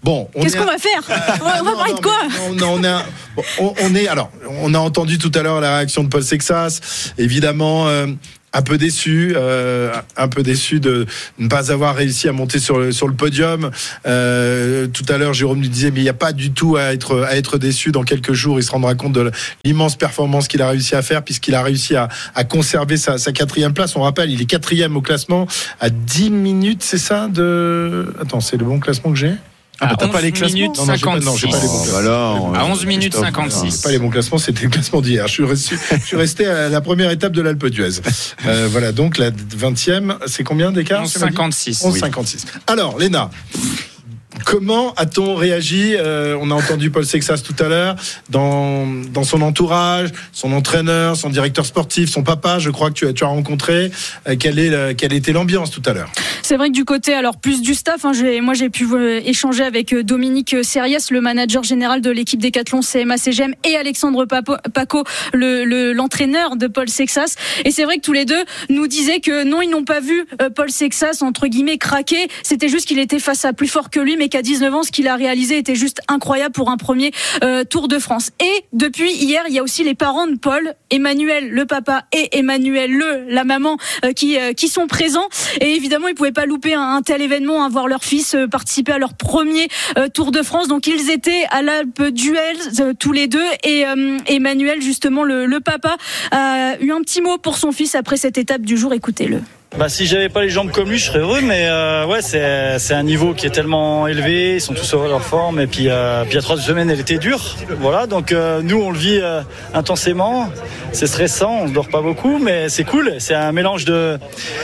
Bon, on qu'est-ce est qu'on à... va faire euh, On va, on va parler de quoi on, on, est à... on, on est alors, on a entendu tout à l'heure la réaction de Paul Sexas, évidemment. Euh, Un peu déçu, euh, un peu déçu de ne pas avoir réussi à monter sur le, sur le podium. Euh, tout à l'heure, Jérôme lui disait, mais il n'y a pas du tout à être, à être déçu. Dans quelques jours, il se rendra compte de l'immense performance qu'il a réussi à faire, puisqu'il a réussi à, à conserver sa, sa quatrième place. On rappelle, il est quatrième au classement à dix minutes, c'est ça de... Attends, c'est le bon classement que j'ai ? Ah, bah, t'as pas les classements? Non, non, j'ai pas, non, j'ai pas les bons classements. Alors, à onze minutes cinquante-six. J'ai pas les bons classements, c'était le classement d'hier. Je suis resté, je suis resté à la première étape de l'Alpe d'Huez. Euh, voilà, donc la vingtième, c'est combien d'écart? onze cinquante-six. onze cinquante-six. Alors, Léna, comment a-t-on réagi? euh, On a entendu Paul Sexas tout à l'heure, dans, dans son entourage, son entraîneur, son directeur sportif, son papa, je crois que tu as, tu as rencontré. Euh, quelle, est la, quelle était l'ambiance tout à l'heure? C'est vrai que du côté, alors plus du staff, hein, j'ai, moi j'ai pu euh, échanger avec euh, Dominique Sériès, le manager général de l'équipe Décathlon C M A C G M, et Alexandre Papo, Paco, le, le, l'entraîneur de Paul Sexas. Et c'est vrai que tous les deux nous disaient que non, ils n'ont pas vu euh, Paul Sexas, entre guillemets, craquer. C'était juste qu'il était face à plus fort que lui, mais qu'à dix-neuf ans, ce qu'il a réalisé était juste incroyable pour un premier euh, Tour de France. Et depuis hier, il y a aussi les parents de Paul, Emmanuel, le papa, et Emmanuel, le, la maman, euh, qui, euh, qui sont présents. Et évidemment, ils pouvaient pas louper un, un tel événement, hein, voir leur fils euh, participer à leur premier euh, Tour de France. Donc ils étaient à l'Alpe d'Huez euh, tous les deux, et euh, Emmanuel, justement le, le papa, a eu un petit mot pour son fils après cette étape du jour. Écoutez-le. Bah, si j'avais pas les jambes comme lui, je serais heureux, mais euh, ouais, c'est c'est un niveau qui est tellement élevé, ils sont tous heureux de leur forme, et puis euh, puis il y a trois semaines, elle était dure, voilà, donc euh, nous on le vit euh, intensément, c'est stressant, on ne dort pas beaucoup, mais c'est cool, c'est un mélange de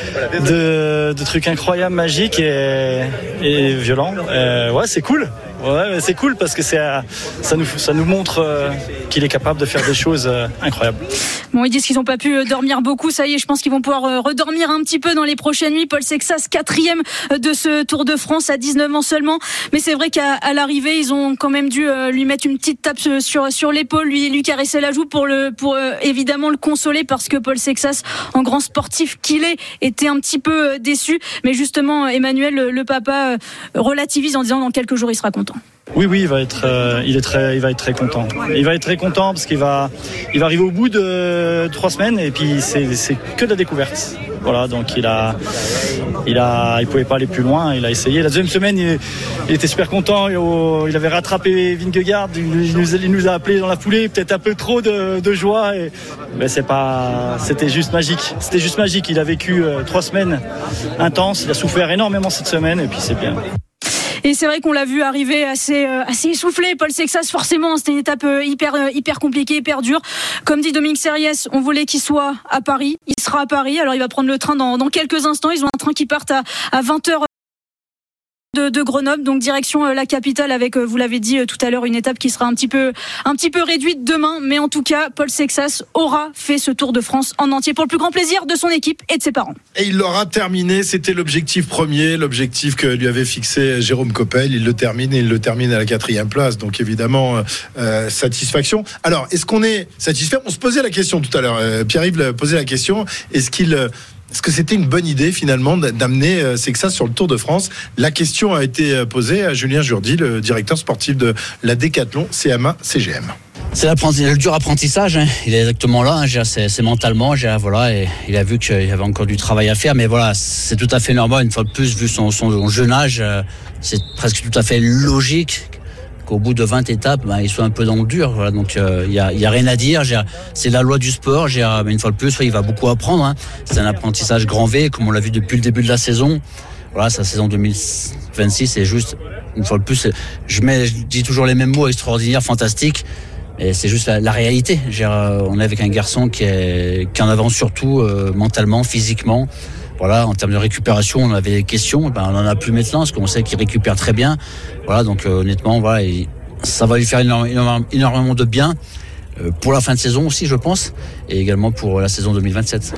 de, de trucs incroyables, magiques et et violents, euh, ouais, c'est cool. Ouais, mais c'est cool parce que c'est, ça nous, ça nous montre euh, qu'il est capable de faire des choses euh, incroyables. Bon, ils disent qu'ils n'ont pas pu dormir beaucoup. Ça y est, je pense qu'ils vont pouvoir euh, redormir un petit peu dans les prochaines nuits. Paul Sexas, quatrième de ce Tour de France à dix-neuf ans seulement. Mais c'est vrai qu'à à l'arrivée, ils ont quand même dû euh, lui mettre une petite tape sur, sur l'épaule, lui, lui caresser la joue pour, le, pour euh, évidemment le consoler, parce que Paul Sexas, en grand sportif qu'il est, était un petit peu euh, déçu. Mais justement, Emmanuel, le, le papa, euh, relativise en disant dans quelques jours, il sera content. Oui, oui, il va être, euh, il est très, il va être très content. Il va être très content parce qu'il va, il va arriver au bout de trois semaines et puis c'est, c'est que de la découverte. Voilà, donc il a, il a, il pouvait pas aller plus loin. Il a essayé. La deuxième semaine, il, il était super content. Il avait rattrapé Vingegaard. Il, il, nous, il nous a appelé dans la foulée, peut-être un peu trop de, de joie. Et, mais c'est pas, c'était juste magique. C'était juste magique. Il a vécu euh, trois semaines intenses. Il a souffert énormément cette semaine et puis c'est bien. Et c'est vrai qu'on l'a vu arriver assez, euh, assez essoufflé. Paul Sexas, forcément, c'était une étape euh, hyper, euh, hyper compliquée, hyper dure. Comme dit Dominique Sériès, on voulait qu'il soit à Paris. Il sera à Paris. Alors, il va prendre le train dans, dans quelques instants. Ils ont un train qui part à, à vingt heures. De, de Grenoble, donc direction euh, la capitale avec, euh, vous l'avez dit euh, tout à l'heure, une étape qui sera un petit peu, un petit peu réduite demain, mais en tout cas, Paul Sexas aura fait ce Tour de France en entier pour le plus grand plaisir de son équipe et de ses parents. Et il l'aura terminé, c'était l'objectif premier, l'objectif que lui avait fixé Jérôme Coppel. Il le termine et il le termine à la quatrième place, donc évidemment euh, satisfaction. Alors, est-ce qu'on est satisfait? On se posait la question tout à l'heure, euh, Pierre-Yves posait la question, est-ce qu'il... Euh, Est-ce que c'était une bonne idée finalement d'amener Sexas sur le Tour de France? La question a été posée à Julien Jourdi, le directeur sportif de la Décathlon C M A C G M. C'est le dur apprentissage, hein. Il est exactement là, hein. c'est, c'est mentalement, voilà, et il a vu qu'il y avait encore du travail à faire, mais voilà, c'est tout à fait normal, une fois de plus, vu son, son jeune âge, c'est presque tout à fait logique qu'au bout de vingt étapes, bah, il soit un peu dans le dur. Voilà, donc il euh, y, a, y a rien à dire. J'ai, c'est la loi du sport. J'ai, mais une fois de plus, ouais, il va beaucoup apprendre. Hein. C'est un apprentissage grand V, comme on l'a vu depuis le début de la saison. Voilà, sa saison deux mille vingt-six, c'est juste une fois de plus. Je, mets, je dis toujours les mêmes mots, extraordinaire, fantastique. Et c'est juste la, la réalité. J'ai, euh, on est avec un garçon qui est qui en avance surtout euh, mentalement, physiquement. Voilà, en termes de récupération, on avait des questions, ben, on en a plus maintenant, parce qu'on sait qu'il récupère très bien. Voilà, donc euh, honnêtement, voilà, il, ça va lui faire énormément, énormément de bien euh, pour la fin de saison aussi, je pense, et également pour la saison deux mille vingt-sept.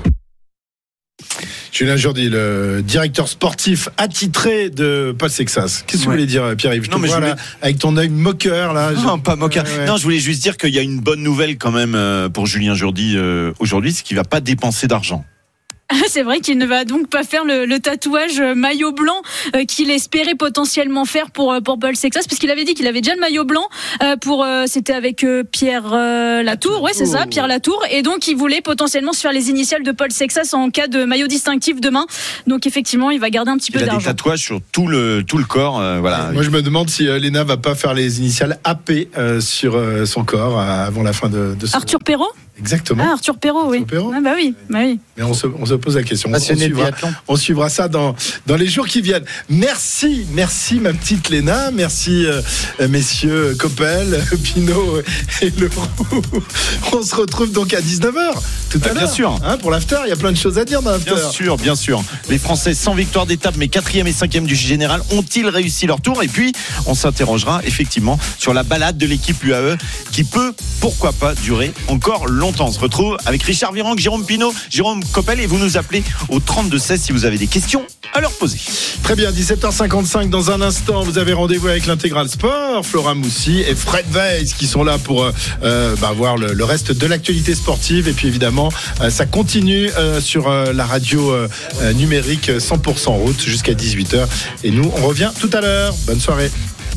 Julien Jourdi, le directeur sportif attitré de Paul Sexas. Qu'est-ce que ouais. vous voulez dire, Pierre-Yves? Je non, te mais vois je voulais... là, avec ton œil moqueur là. Non, je... pas moqueur. Ouais, ouais. Non, je voulais juste dire qu'il y a une bonne nouvelle quand même pour Julien Jourdi euh, aujourd'hui, c'est qu'il va pas dépenser d'argent. C'est vrai qu'il ne va donc pas faire le, le tatouage maillot blanc euh, qu'il espérait potentiellement faire pour pour Paul Sexas, parce qu'il avait dit qu'il avait déjà le maillot blanc euh, pour euh, c'était avec euh, Pierre euh, Latour, ouais c'est ça, Pierre Latour, et donc il voulait potentiellement se faire les initiales de Paul Sexas en cas de maillot distinctif demain. Donc effectivement, il va garder un petit peu d'argent. Il a d'argent. des tatouages sur tout le tout le corps, euh, voilà. Moi je me demande si euh, Léna va pas faire les initiales A P euh, sur euh, son corps euh, avant la fin de, de ce... Arthur Perrault. Exactement. Ah, Arthur Perrault, oui. Arthur Perrault. Ah bah oui, bah oui. Mais on se, on se pose la question. On suivra, Passionné on suivra ça dans, dans les jours qui viennent. Merci, merci ma petite Léna. Merci euh, messieurs Coppel, Pinot et Leroux. On se retrouve donc à dix-neuf heures tout à bah, l'heure. Bien sûr. Hein, pour l'after, il y a plein de choses à dire dans l'after. Bien sûr, bien sûr. Les Français sans victoire d'étape, mais quatrième et cinquième du général, ont-ils réussi leur tour? Et puis, on s'interrogera effectivement sur la balade de l'équipe U A E qui peut, pourquoi pas, durer encore longtemps. On se retrouve avec Richard Virenque, Jérôme Pinot, Jérôme Coppel, et vous nous appelez au trente-deux seize si vous avez des questions à leur poser. Très bien, dix-sept heures cinquante-cinq, dans un instant, vous avez rendez-vous avec l'Intégral Sport, Flora Moussi et Fred Weiss qui sont là pour euh, bah, voir le, le reste de l'actualité sportive. Et puis évidemment, euh, ça continue euh, sur euh, la radio euh, numérique cent pour cent route jusqu'à dix-huit heures. Et nous, on revient tout à l'heure. Bonne soirée.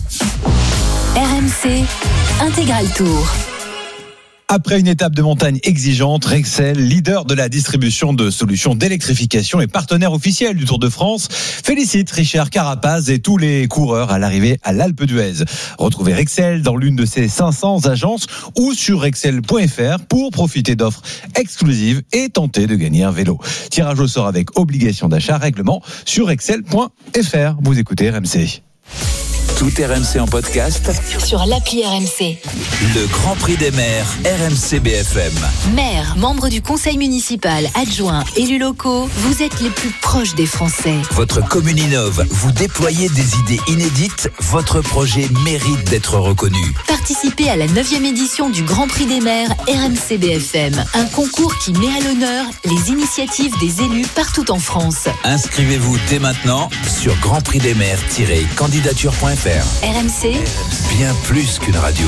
R M C Intégral Tour. Après une étape de montagne exigeante, Rexel, leader de la distribution de solutions d'électrification et partenaire officiel du Tour de France, félicite Richard Carapaz et tous les coureurs à l'arrivée à l'Alpe d'Huez. Retrouvez Rexel dans l'une de ses cinq cents agences ou sur rexel point f r pour profiter d'offres exclusives et tenter de gagner un vélo. Tirage au sort avec obligation d'achat, règlement sur rexel point f r. Vous écoutez R M C. Tout R M C en podcast sur l'appli R M C. Le Grand Prix des maires R M C B F M. Maires, membres du conseil municipal, adjoints, élus locaux, vous êtes les plus proches des Français. Votre commune innove, vous déployez des idées inédites, votre projet mérite d'être reconnu. Participez à la neuvième édition du Grand Prix des maires R M C B F M, un concours qui met à l'honneur les initiatives des élus partout en France. Inscrivez-vous dès maintenant sur grand prix des maires tiret candidature point f r. R M C, bien plus qu'une radio.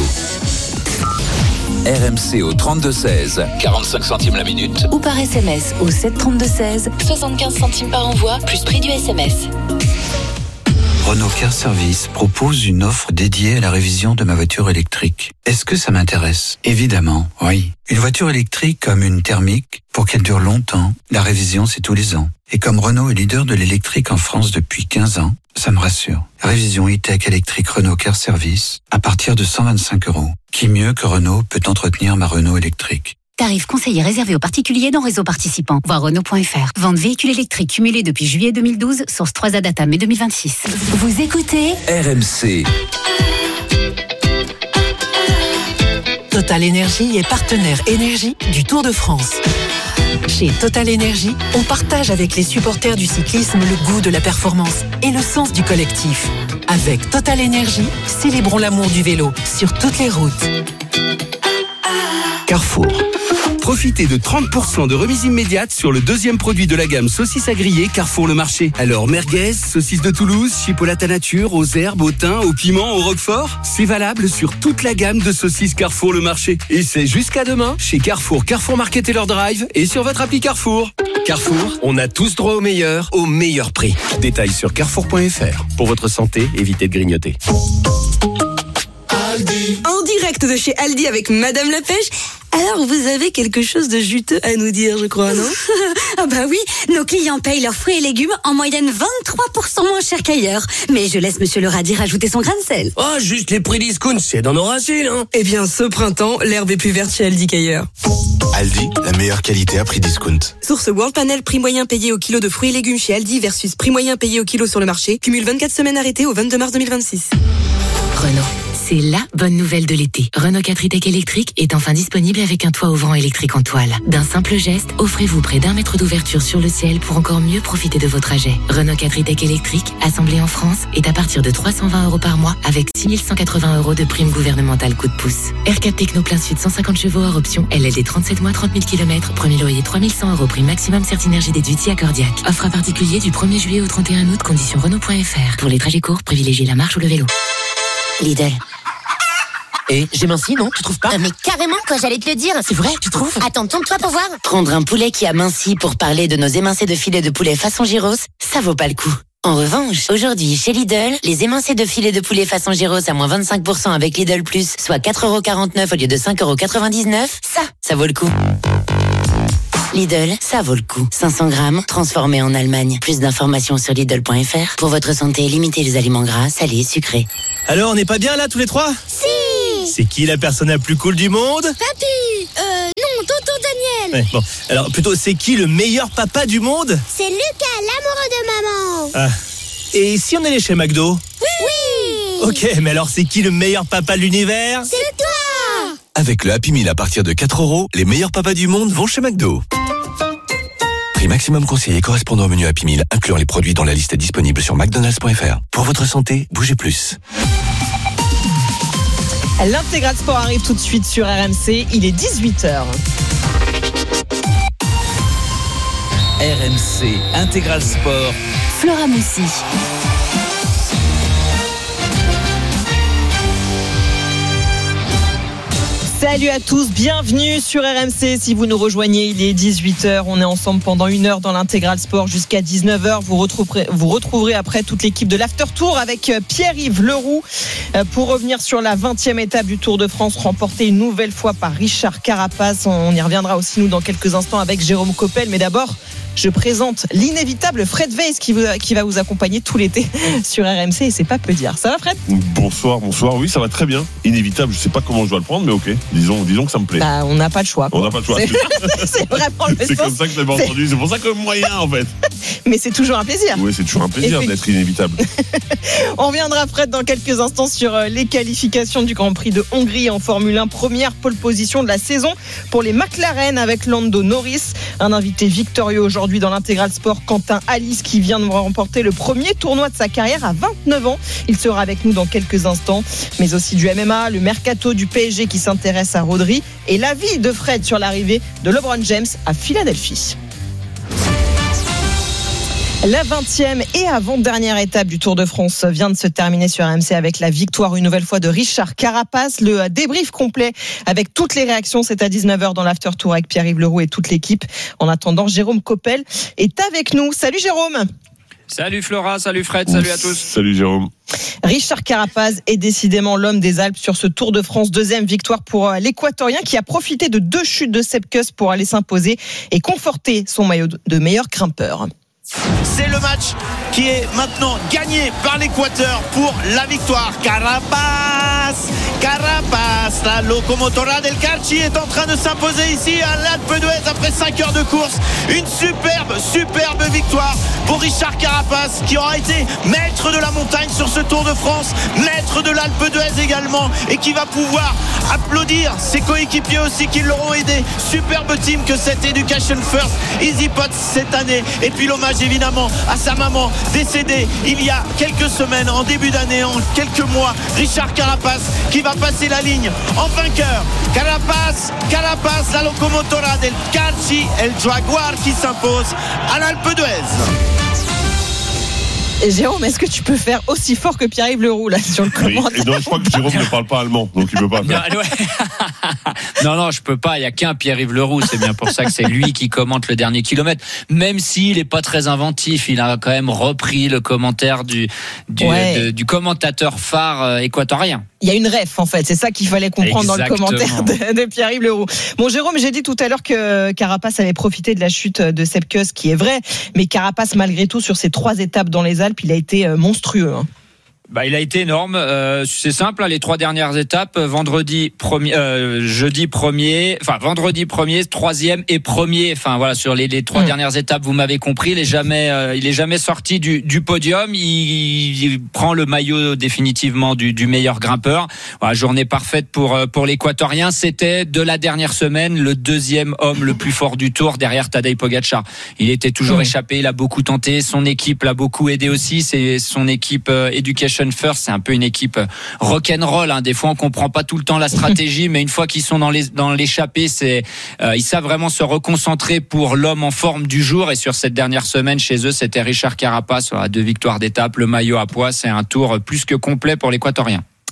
R M C au trente-deux seize, quarante-cinq centimes la minute. Ou par S M S au sept trente-deux seize, soixante-quinze centimes par envoi, plus prix du S M S. Renault Car Service propose une offre dédiée à la révision de ma voiture électrique. Est-ce que ça m'intéresse? Évidemment, oui. Une voiture électrique comme une thermique, pour qu'elle dure longtemps, la révision c'est tous les ans. Et comme Renault est leader de l'électrique en France depuis quinze ans, ça me rassure. Révision e-tech électrique Renault Car Service à partir de cent vingt-cinq euros. Qui mieux que Renault peut entretenir ma Renault électrique? Tarif conseillé réservé aux particuliers dans réseau participant. Voir Renault point f r. Vente véhicule électrique cumulé depuis juillet deux mille douze, source trois A data mai deux mille vingt-six. Vous écoutez R M C. Total Énergie est partenaire énergie du Tour de France. Chez Total Énergie, on partage avec les supporters du cyclisme le goût de la performance et le sens du collectif. Avec Total Énergie, célébrons l'amour du vélo sur toutes les routes. Carrefour. Profitez de trente pour cent de remise immédiate sur le deuxième produit de la gamme saucisses à griller Carrefour Le Marché. Alors merguez, saucisses de Toulouse, chipolata nature, aux herbes, au thym, au piment, au roquefort. C'est valable sur toute la gamme de saucisses Carrefour Le Marché. Et c'est jusqu'à demain chez Carrefour, Carrefour Market et leur drive et sur votre appli Carrefour. Carrefour, on a tous droit au meilleur, au meilleur prix. Détails sur carrefour point f r. Pour votre santé, évitez de grignoter. Aldi. En direct de chez Aldi avec Madame la Pêche. Alors, vous avez quelque chose de juteux à nous dire, je crois, non? Ah bah oui, nos clients payent leurs fruits et légumes en moyenne vingt-trois pour cent moins cher qu'ailleurs. Mais je laisse Monsieur le Radis rajouter son grain de sel. Oh, juste les prix discount, c'est dans nos racines, hein. Eh bien, ce printemps, l'herbe est plus verte chez Aldi qu'ailleurs. Aldi, la meilleure qualité à prix discount. Source World Panel, prix moyen payé au kilo de fruits et légumes chez Aldi versus prix moyen payé au kilo sur le marché. Cumule vingt-quatre semaines arrêtées au vingt-deux mars deux mille vingt-six. Renault. C'est la bonne nouvelle de l'été. Renault quatre e-tech électrique est enfin disponible avec un toit ouvrant électrique en toile. D'un simple geste, offrez-vous près d'un mètre d'ouverture sur le ciel pour encore mieux profiter de vos trajets. Renault quatre e-tech électrique, assemblé en France, est à partir de trois cent vingt euros par mois avec six mille cent quatre-vingts euros de prime gouvernementale coup de pouce. R quatre Techno plein sud cent cinquante chevaux hors option, L L D trente-sept mois trente mille kilomètres, premier loyer trois mille cent euros, prime maximum Certinergie déduite accordiaque. Offre à particulier du premier juillet au trente et un août, conditions Renault point f r. Pour les trajets courts, privilégiez la marche ou le vélo. Lidl. Et j'ai minci, non? Tu trouves pas? Ah, mais carrément, quoi, j'allais te le dire. C'est vrai, tu trouves? Attends, tourne-toi pour voir. Prendre un poulet qui a minci pour parler de nos émincés de filet de poulet façon gyros, ça vaut pas le coup. En revanche, aujourd'hui, chez Lidl, les émincés de filet de poulet façon gyros à moins vingt-cinq pour cent avec Lidl Plus, soit quatre euros quarante-neuf au lieu de cinq euros quatre-vingt-dix-neuf, ça, ça vaut le coup. Lidl, ça vaut le coup. cinq cents grammes, transformés en Allemagne. Plus d'informations sur Lidl point F R. Pour votre santé, limitez les aliments gras, salés, sucrés. Alors, on n'est pas bien là, tous les trois? Si! C'est qui la personne la plus cool du monde? Papy! Euh, non, tonton Daniel! Ouais, bon. Alors, plutôt, c'est qui le meilleur papa du monde? C'est Lucas, l'amoureux de maman! Ah. Et si on allait chez McDo? Oui! Ok, mais alors, c'est qui le meilleur papa de l'univers? C'est toi! Avec le Happy Meal à partir de quatre euros, les meilleurs papas du monde vont chez McDo. Prix maximum conseillé correspondant au menu Happy Meal, incluant les produits dans la liste disponible sur mcdonalds point F R. Pour votre santé, bougez plus. L'intégral sport arrive tout de suite sur R M C, il est dix-huit heures. R M C Intégral Sport. Flora Moussi. Salut à tous, bienvenue sur R M C. Si vous nous rejoignez, il est dix-huit heures. On est ensemble pendant une heure dans l'intégral sport jusqu'à dix-neuf heures. Vous retrouverez, vous retrouverez après toute l'équipe de l'After Tour avec Pierre-Yves Leroux pour revenir sur la vingtième étape du Tour de France, remportée une nouvelle fois par Richard Carapaz. On y reviendra aussi, nous, dans quelques instants avec Jérôme Coppel. Mais d'abord, je présente l'inévitable Fred Weiss qui, vous, qui va vous accompagner tout l'été sur R M C et c'est pas peu dire. Ça va, Fred? Bonsoir, bonsoir. Oui, ça va très bien. Inévitable, je sais pas comment je dois le prendre, mais ok. Disons, disons que ça me plaît. Bah, on n'a pas le choix. Quoi. On n'a pas le choix. C'est, c'est vraiment le C'est sens. comme ça que je l'avais entendu. C'est pour ça que moyen, en fait. Mais c'est toujours un plaisir. Oui, c'est toujours un plaisir d'être inévitable. On reviendra, Fred, dans quelques instants sur les qualifications du Grand Prix de Hongrie en Formule un. Première pole position de la saison pour les McLaren avec Lando Norris. Un invité victorieux aujourd'hui dans l'intégral sport, Quentin Alice, qui vient de remporter le premier tournoi de sa carrière à vingt-neuf ans. Il sera avec nous dans quelques instants. Mais aussi du M M A, le mercato du P S G qui s'intéresse à Rodri et l'avis de Fred sur l'arrivée de LeBron James à Philadelphie. La vingtième et avant-dernière étape du Tour de France vient de se terminer sur R M C avec la victoire une nouvelle fois de Richard Carapaz. Le débrief complet avec toutes les réactions, c'est à dix-neuf heures dans l'After Tour avec Pierre-Yves Leroux et toute l'équipe. En attendant, Jérôme Coppel est avec nous. Salut Jérôme. Salut Flora, salut Fred, salut à tous. Salut Jérôme. Richard Carapaz est décidément l'homme des Alpes sur ce Tour de France. Deuxième victoire pour l'Équatorien qui a profité de deux chutes de Sepp Kuss pour aller s'imposer et conforter son maillot de meilleur grimpeur. C'est le match qui est maintenant gagné par l'Équateur pour la victoire. Carapaz, Carapaz, la locomotora del Carchi est en train de s'imposer ici à l'Alpe d'Huez après cinq heures de course. Une superbe, superbe victoire pour Richard Carapaz qui aura été maître de la montagne sur ce Tour de France, maître de l'Alpe d'Huez également et qui va pouvoir applaudir ses coéquipiers aussi qui l'auront aidé. Superbe team que cette Education First Easy Pots cette année. Et puis l'hommage évidemment à sa maman décédée il y a quelques semaines, en début d'année, en quelques mois. Richard Carapaz qui va passer la ligne en vainqueur. Carapaz, Carapaz, la locomotora del Carchi, El Jaguar qui s'impose à l'Alpe d'Huez. Et Jérôme, est-ce que tu peux faire aussi fort que Pierre-Yves Leroux là sur le commentaire? Oui, et non, je crois que Jérôme ne parle pas allemand, donc il ne peut pas faire. Non, ouais. non, non, je peux pas. Il y a qu'un Pierre-Yves Leroux. C'est bien pour ça que c'est lui qui commente le dernier kilomètre. Même s'il est pas très inventif, il a quand même repris le commentaire du du, ouais. de, du commentateur phare équatorien. Il y a une ref en fait, c'est ça qu'il fallait comprendre. Exactement. Dans le commentaire de, de Pierre-Yves Leroux. Bon Jérôme, j'ai dit tout à l'heure que Carapaz avait profité de la chute de Sepp Kuss, qui est vrai, mais Carapaz malgré tout sur ces trois étapes dans les Alpes, il a été monstrueux. Hein. Bah, il a été énorme. Euh, c'est simple, hein, les trois dernières étapes, vendredi premier, euh, jeudi premier, enfin vendredi premier, troisième et premier. Enfin voilà, sur les, les trois mmh. dernières étapes, vous m'avez compris. Il est jamais, euh, il est jamais sorti du, du podium. Il, il prend le maillot définitivement du, du meilleur grimpeur. Voilà, journée parfaite pour pour l'Équatorien. C'était de la dernière semaine le deuxième homme le plus fort du Tour derrière Tadej Pogačar. Il était toujours mmh. échappé. Il a beaucoup tenté. Son équipe l'a beaucoup aidé aussi. C'est son équipe euh, Education First, c'est un peu une équipe rock'n'roll. Hein. Des fois, on comprend pas tout le temps la stratégie, mais une fois qu'ils sont dans les dans l'échappée, c'est euh, ils savent vraiment se reconcentrer pour l'homme en forme du jour. Et sur cette dernière semaine, chez eux, c'était Richard Carapaz, voilà, deux victoires d'étape, le maillot à pois. C'est un tour plus que complet pour l'Équatorien.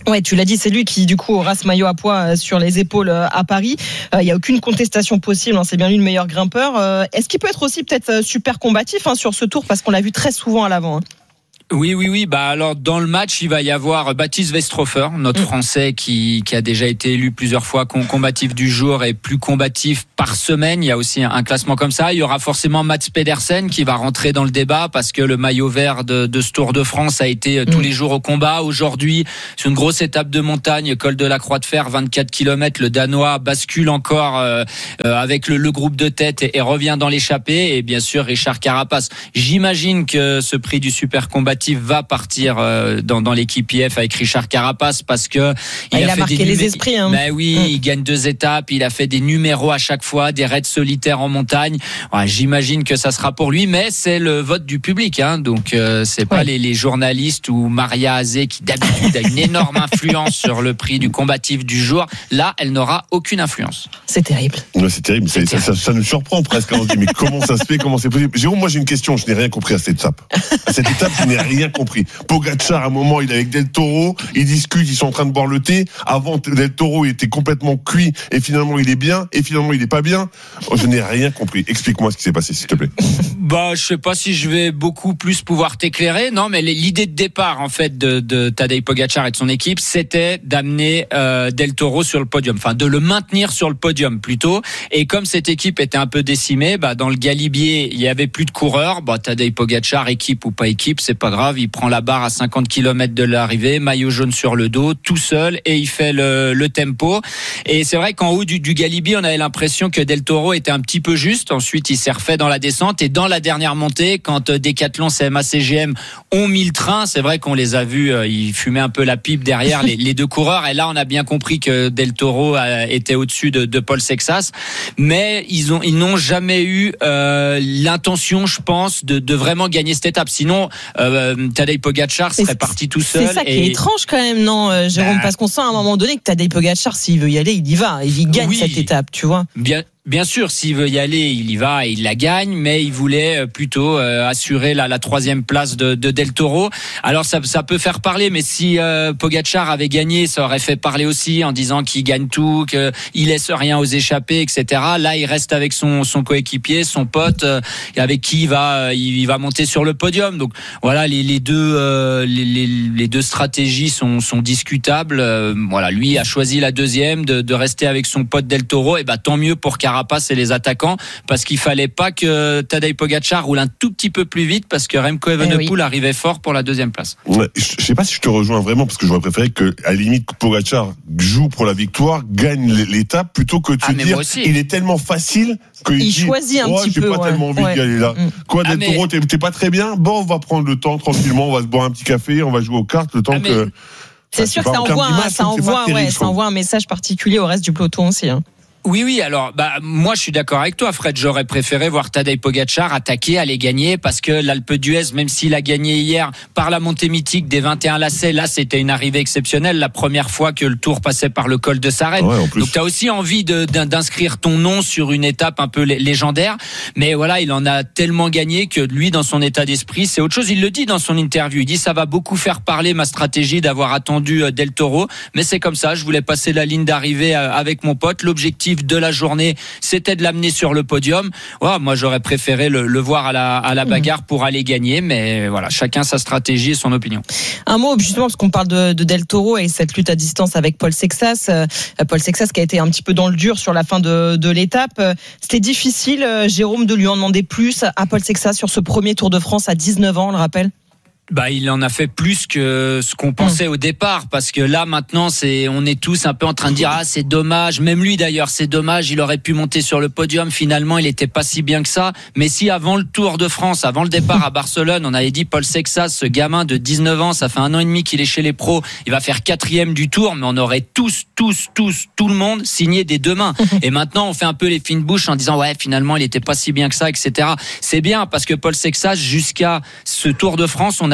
Ouais, tu l'as dit, c'est lui qui du coup aura ce maillot à poids sur les épaules à Paris. Il euh, n'y a aucune contestation possible, hein, c'est bien lui le meilleur grimpeur. Euh, est-ce qu'il peut être aussi peut-être super combatif hein, sur ce tour, parce qu'on l'a vu très souvent à l'avant hein. Oui, oui, oui. Bah alors dans le match, il va y avoir Baptiste Westhofer, notre mmh. Français qui qui a déjà été élu plusieurs fois combatif du jour et plus combatif par semaine. Il y a aussi un, un classement comme ça. Il y aura forcément Mats Pedersen qui va rentrer dans le débat parce que le maillot vert de, de ce Tour de France a été mmh. tous les jours au combat. Aujourd'hui, c'est une grosse étape de montagne, col de la Croix de Fer, vingt-quatre kilomètres. Le Danois bascule encore euh, euh, avec le, le groupe de tête et, et revient dans l'échappée. Et bien sûr, Richard Carapace. J'imagine que ce prix du super combatif va partir dans, dans l'équipe I F avec Richard Carapace parce que il, il a, a fait marqué des les numé- esprits. Hein. Ben oui, mmh. il gagne deux étapes, il a fait des numéros à chaque fois, des raids solitaires en montagne. Ouais, j'imagine que ça sera pour lui, mais c'est le vote du public, hein, donc euh, c'est pas ouais. les, les journalistes ou Maria Azé qui d'habitude a une énorme influence sur le prix du combatif du jour. Là, elle n'aura aucune influence. C'est terrible. Ouais, c'est terrible. C'est c'est, ça, ça, ça nous surprend presque. On se dit mais comment ça se fait, comment c'est possible. Jérôme, moi j'ai une question. Je n'ai rien compris à cette étape. À cette étape, je n'ai rien compris. Pogacar, à un moment, il est avec Del Toro, ils discutent, ils sont en train de boire le thé. Avant, Del Toro, il était complètement cuit, et finalement, il est bien, et finalement, il est pas bien. Oh, je n'ai rien compris. Explique-moi ce qui s'est passé, s'il te plaît. Bah, je sais pas si je vais beaucoup plus pouvoir t'éclairer. Non, mais l'idée de départ, en fait, de, de Tadej Pogacar et de son équipe, c'était d'amener euh, Del Toro sur le podium. Enfin, de le maintenir sur le podium, plutôt. Et comme cette équipe était un peu décimée, bah, dans le Galibier, il y avait plus de coureurs. Bah, Tadej Pogacar, équipe ou pas équipe, c'est pas grave. Il prend la barre à cinquante kilomètres de l'arrivée, maillot jaune sur le dos, tout seul, et il fait le, le tempo. Et c'est vrai qu'en haut du, du Galibier, on avait l'impression que Del Toro était un petit peu juste. Ensuite, il s'est refait dans la descente. Et dans la dernière montée, quand Decathlon, C M A C G M ont mis le train, c'est vrai qu'on les a vus, ils fumaient un peu la pipe derrière les, les deux coureurs. Et là, on a bien compris que Del Toro était au-dessus de, de Paul Sexas. Mais ils ont, ils n'ont jamais eu euh, l'intention, je pense, de, de vraiment gagner cette étape. Sinon, euh, Tadej Pogacar serait parti tout seul. C'est ça et... qui est étrange quand même, non, euh, Jérôme, bah... parce qu'on sent à un moment donné que Tadej Pogacar, s'il veut y aller, il y va, il gagne oui. cette étape, tu vois. Bien. Bien sûr, s'il veut y aller, il y va et il la gagne, mais il voulait plutôt euh, assurer la, la troisième place de, de Del Toro. Alors ça, ça peut faire parler, mais si euh, Pogacar avait gagné, ça aurait fait parler aussi en disant qu'il gagne tout, qu'il laisse rien aux échappées, et cetera. Là, il reste avec son, son coéquipier, son pote, euh, avec qui il va, il va monter sur le podium. Donc voilà, les, les deux, euh, les, les, les deux stratégies sont, sont discutables. Euh, voilà, lui a choisi la deuxième, de, de rester avec son pote Del Toro. Et bah tant mieux pour Car Carapace et les attaquants, parce qu'il fallait pas que Tadej Pogacar roule un tout petit peu plus vite, parce que Remco Evenepoel eh oui. arrivait fort pour la deuxième place. Ouais, je sais pas si je te rejoins vraiment, parce que j'aurais préféré que, à la limite, Pogacar joue pour la victoire, gagne l'étape, plutôt que de ah, se dire il est tellement facile qu'il il dit, choisit un oh, petit j'ai peu. pas ouais. tellement envie ouais. d'y aller là. Mm. Quoi, Del Toro, ah, mais... t'es pas très bien? Bon, on va prendre le temps tranquillement, on va se boire un petit café, on va jouer aux cartes, le temps ah, mais... que. C'est sûr que ça envoie, un, ça, envoie, ouais, ça envoie un message particulier au reste du peloton aussi. Hein. Oui, oui. Alors, bah, moi, je suis d'accord avec toi, Fred. J'aurais préféré voir Tadej Pogacar attaquer, aller gagner, parce que l'Alpe d'Huez, même s'il a gagné hier par la montée mythique des vingt et un lacets, là, c'était une arrivée exceptionnelle, la première fois que le Tour passait par le col de Sarenne. Ouais, donc, t'as aussi envie de, d'inscrire ton nom sur une étape un peu légendaire. Mais voilà, il en a tellement gagné que lui, dans son état d'esprit, c'est autre chose. Il le dit dans son interview. Il dit, ça va beaucoup faire parler ma stratégie d'avoir attendu Del Toro. Mais c'est comme ça. Je voulais passer la ligne d'arrivée avec mon pote. L'objectif de la journée, c'était de l'amener sur le podium. Ouais, moi, j'aurais préféré le, le voir à la, à la bagarre pour aller gagner, mais voilà, chacun sa stratégie et son opinion. Un mot, justement, parce qu'on parle de, de Del Toro et cette lutte à distance avec Paul Sexas. Euh, Paul Sexas qui a été un petit peu dans le dur sur la fin de, de l'étape. C'était difficile, euh, Jérôme, de lui en demander plus à Paul Sexas sur ce premier Tour de France à dix-neuf ans, on le rappelle? Bah, il en a fait plus que ce qu'on pensait mmh. au départ, parce que là maintenant c'est, on est tous un peu en train de dire ah c'est dommage, même lui d'ailleurs c'est dommage, il aurait pu monter sur le podium, finalement il était pas si bien que ça. Mais si avant le Tour de France, avant le départ à Barcelone, on avait dit Paul Sexas, ce gamin de dix-neuf ans, ça fait un an et demi qu'il est chez les pros, il va faire quatrième du Tour, mais on aurait tous, tous, tous, tout le monde signé des deux mains. Et maintenant on fait un peu les fines bouches en disant ouais finalement il était pas si bien que ça, et cetera. C'est bien parce que Paul Sexas, jusqu'à ce Tour de France, on avait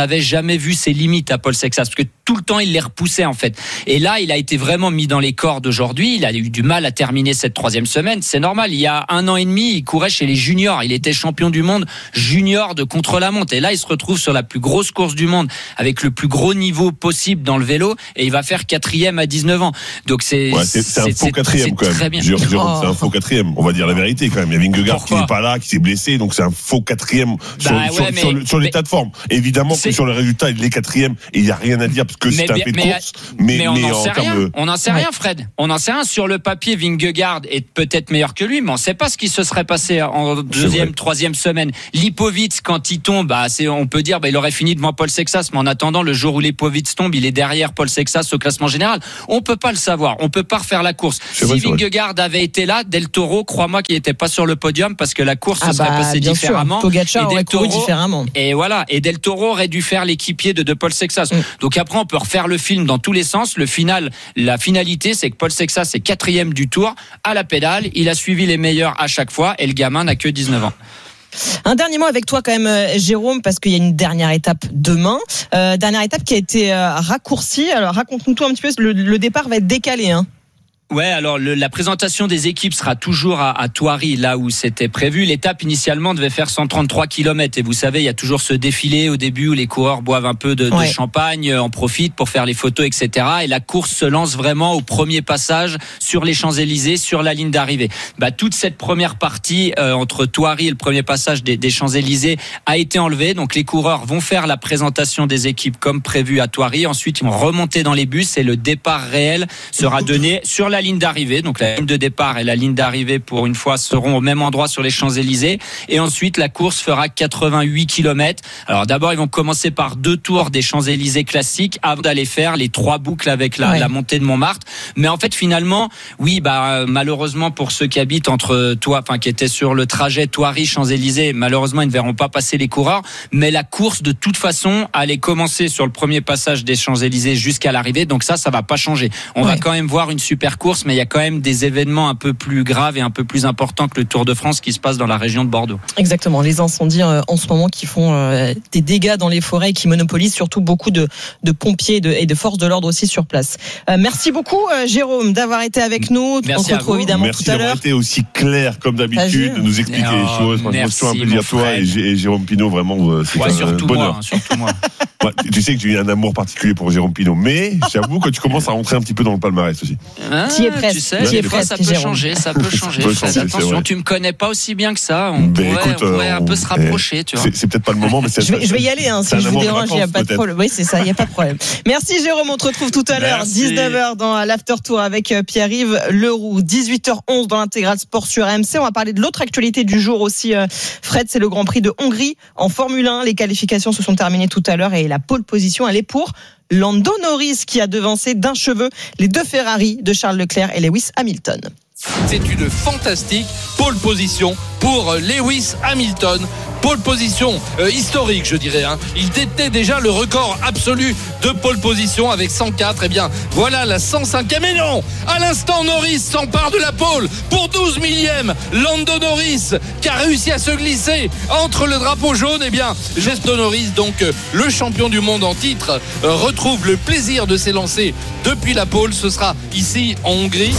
n'avait jamais vu ses limites à Paul Sexas, parce que tout le temps il les repoussait en fait. Et là, il a été vraiment mis dans les cordes aujourd'hui. Il a eu du mal à terminer cette troisième semaine. C'est normal. Il y a un an et demi, il courait chez les juniors. Il était champion du monde junior de contre-la-montre. Et là, il se retrouve sur la plus grosse course du monde avec le plus gros niveau possible dans le vélo. Et il va faire quatrième à dix-neuf ans. Donc c'est ouais, c'est, c'est un faux quatrième quand même. Jérôme, oh. C'est un faux quatrième. On va dire la vérité quand même. Il y a Vingegaard Pourquoi qui n'est pas là, qui s'est blessé. Donc c'est un faux quatrième sur, bah, ouais, sur, mais, sur, le, sur l'état mais, de forme. Évidemment que sur le résultat, il est quatrième et il n'y a rien à dire parce que c'est un fait de course. Mais, mais, mais on n'en sait rien. De... On n'en sait rien, Fred. On n'en sait rien. Sur le papier, Vingegaard est peut-être meilleur que lui, mais on ne sait pas ce qui se serait passé en deuxième, troisième semaine. Lipovitz, quand il tombe, bah, c'est, on peut dire, bah, il aurait fini devant Paul Sexas, mais en attendant, le jour où Lipovitz tombe, il est derrière Paul Sexas au classement général. On peut pas le savoir. On peut pas refaire la course. C'est si vrai, Vingegaard avait été là, Del Toro, crois-moi qu'il n'était pas sur le podium parce que la course ah se serait bah, passée différemment. Pogacar aurait couru différemment. Et voilà. Et Del Toro aurait dû faire l'équipier de, de Paul Sexas. Mm. Donc après, on peut refaire le film dans tous les sens. Le final, la finalité, c'est que Paul Sexas est quatrième du Tour à la pédale. Il a suivi les meilleurs à chaque fois et le gamin n'a que dix-neuf ans. Un dernier mot avec toi quand même, Jérôme, parce qu'il y a une dernière étape demain. Euh, dernière étape qui a été euh, raccourcie. Alors raconte-nous tout un petit peu. Le, le départ va être décalé, hein. Ouais, alors le, la présentation des équipes sera toujours à, à Thoiry, là où c'était prévu. L'étape initialement devait faire cent trente-trois kilomètres et vous savez, il y a toujours ce défilé au début où les coureurs boivent un peu de, ouais. de champagne, en profitent pour faire les photos, et cetera. Et la course se lance vraiment au premier passage sur les Champs-Élysées, sur la ligne d'arrivée. Bah toute cette première partie euh, entre Thoiry et le premier passage des, des Champs-Élysées a été enlevée. Donc les coureurs vont faire la présentation des équipes comme prévu à Thoiry. Ensuite, ils vont remonter dans les bus et le départ réel sera donné sur la ligne d'arrivée. Donc la ligne de départ et la ligne d'arrivée pour une fois seront au même endroit sur les Champs-Élysées. Et ensuite la course fera quatre-vingt-huit kilomètres. Alors d'abord ils vont commencer par deux tours des Champs-Élysées classiques avant d'aller faire les trois boucles avec la, ouais. la montée de Montmartre. Mais en fait finalement, oui bah malheureusement pour ceux qui habitent entre toi, enfin qui étaient sur le trajet Thoiry Champs-Élysées, malheureusement ils ne verront pas passer les coureurs. Mais la course de toute façon allait commencer sur le premier passage des Champs-Élysées jusqu'à l'arrivée. Donc ça, ça va pas changer. On ouais. va quand même voir une super course. Mais il y a quand même des événements un peu plus graves et un peu plus importants que le Tour de France qui se passe dans la région de Bordeaux. Exactement, les incendies euh, en ce moment qui font euh, des dégâts dans les forêts et qui monopolisent surtout beaucoup de, de pompiers et de, et de forces de l'ordre aussi sur place. Euh, merci beaucoup euh, Jérôme d'avoir été avec nous. Merci On se retrouve évidemment merci tout à l'heure. Merci d'avoir été aussi clair comme d'habitude, de nous expliquer oh, les choses. Moi, je me suis un peu dire toi et, et Jérôme Pinot, vraiment c'est ouais, un surtout bonheur. Moi, hein, surtout moi. Ouais, tu sais que j'ai eu un amour particulier pour Jérôme Pinot, mais j'avoue que tu commences à rentrer un petit peu dans le palmarès aussi. Ah, tu y es presque. Tu sais, des fois, ça peut Jérôme. changer, ça peut changer. Peut changer attention, tu me connais pas aussi bien que ça. On ben pourrait, écoute, on pourrait un peu se rapprocher, tu vois. C'est, c'est peut-être pas le moment, mais c'est. Je vais, je vais y aller, hein, si je vous dérange, il n'y a pas de problème. Oui, c'est ça, il n'y a pas de problème. Merci Jérôme, on te retrouve tout à l'heure, dix-neuf heures dans l'After Tour avec Pierre-Yves Leroux, dix-huit heures onze dans l'Intégral Sport sur R M C. On va parler de l'autre actualité du jour aussi. Fred, c'est le Grand Prix de Hongrie en Formule un. Les qualifications se sont terminées tout à l'heure et la pole position, elle est pour Lando Norris qui a devancé d'un cheveu les deux Ferrari de Charles Leclerc et Lewis Hamilton. C'est une fantastique pole position pour Lewis Hamilton. Pole position euh, historique, je dirais. Hein. Il détenait déjà le record absolu de pole position avec cent quatre. Eh bien, voilà la cent cinquième. Et non, à l'instant, Norris s'empare de la pole pour douze millième. Lando Norris qui a réussi à se glisser entre le drapeau jaune. Eh bien, Lando Norris, donc euh, le champion du monde en titre, euh, retrouve le plaisir de s'élancer depuis la pole. Ce sera ici en Hongrie.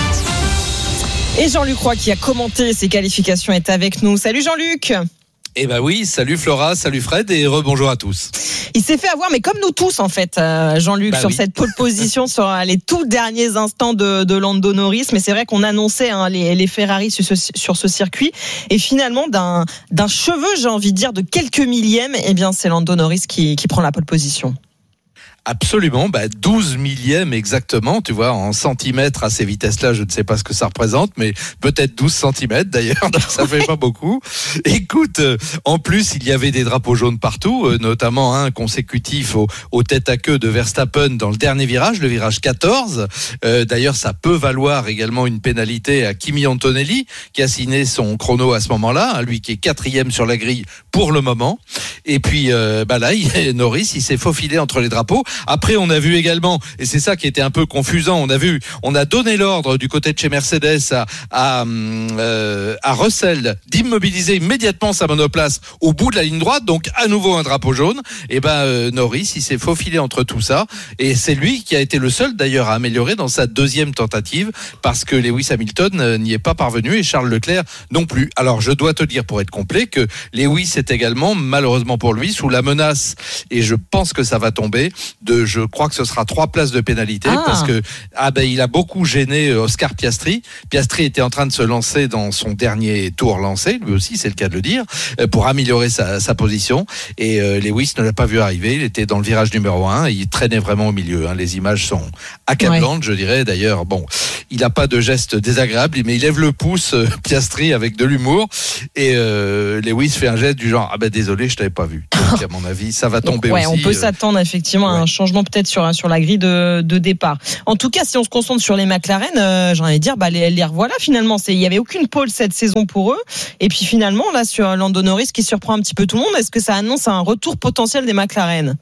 Et Jean-Luc Roy qui a commenté ces qualifications est avec nous. Salut Jean-Luc. Eh ben oui, salut Flora, salut Fred et rebonjour à tous. Il s'est fait avoir, mais comme nous tous en fait, Jean-Luc, bah sur oui. cette pole position sur les tout derniers instants de, de Lando Norris. Mais c'est vrai qu'on annonçait hein, les, les Ferrari sur ce, sur ce circuit. Et finalement, d'un, d'un cheveu, j'ai envie de dire, de quelques millièmes, eh bien c'est Lando Norris qui, qui prend la pole position. Absolument, bah douze millièmes exactement, tu vois, en centimètres à ces vitesses-là, je ne sais pas ce que ça représente, mais peut-être douze centimètres d'ailleurs, donc ça fait pas beaucoup. Écoute, euh, en plus, il y avait des drapeaux jaunes partout, euh, notamment un consécutif au, au tête à queue de Verstappen dans le dernier virage, le virage quatorze. Euh, d'ailleurs, ça peut valoir également une pénalité à Kimi Antonelli, qui a signé son chrono à ce moment-là, hein, lui qui est quatrième sur la grille pour le moment. Et puis, euh, bah là, il, Norris, il s'est faufilé entre les drapeaux. Après, on a vu également, et c'est ça qui était un peu confusant, on a vu, on a donné l'ordre du côté de chez Mercedes à, à, euh, à Russell d'immobiliser immédiatement sa monoplace au bout de la ligne droite, donc à nouveau un drapeau jaune. Et ben euh, Norris, il s'est faufilé entre tout ça, et c'est lui qui a été le seul d'ailleurs à améliorer dans sa deuxième tentative, parce que Lewis Hamilton euh, n'y est pas parvenu et Charles Leclerc non plus. Alors je dois te dire, pour être complet, que Lewis est également, malheureusement pour lui, sous la menace, et je pense que ça va tomber, de, je crois que ce sera trois places de pénalité, ah. parce que ah ben il a beaucoup gêné Oscar Piastri. Piastri était en train de se lancer dans son dernier tour lancé, lui aussi c'est le cas de le dire, pour améliorer sa, sa position, et euh, Lewis ne l'a pas vu arriver. Il était dans le virage numéro un, il traînait vraiment au milieu, hein. Les images sont accablantes, ouais. Je dirais. D'ailleurs, bon, il n'a pas de geste désagréable, mais il lève le pouce, euh, Piastri, avec de l'humour, et euh, Lewis fait un geste du genre ah ben désolé, je t'avais pas vu. Donc à mon avis ça va tomber. Donc, ouais, aussi. On peut euh... s'attendre effectivement ouais. à un changement peut-être sur sur la grille de, de départ. En tout cas, si on se concentre sur les McLaren, euh, j'ai envie de dire bah les, les revoilà finalement. C'est, il y avait aucune pole cette saison pour eux, et puis finalement là sur Lando Norris qui surprend un petit peu tout le monde. Est-ce que ça annonce un retour potentiel des McLaren?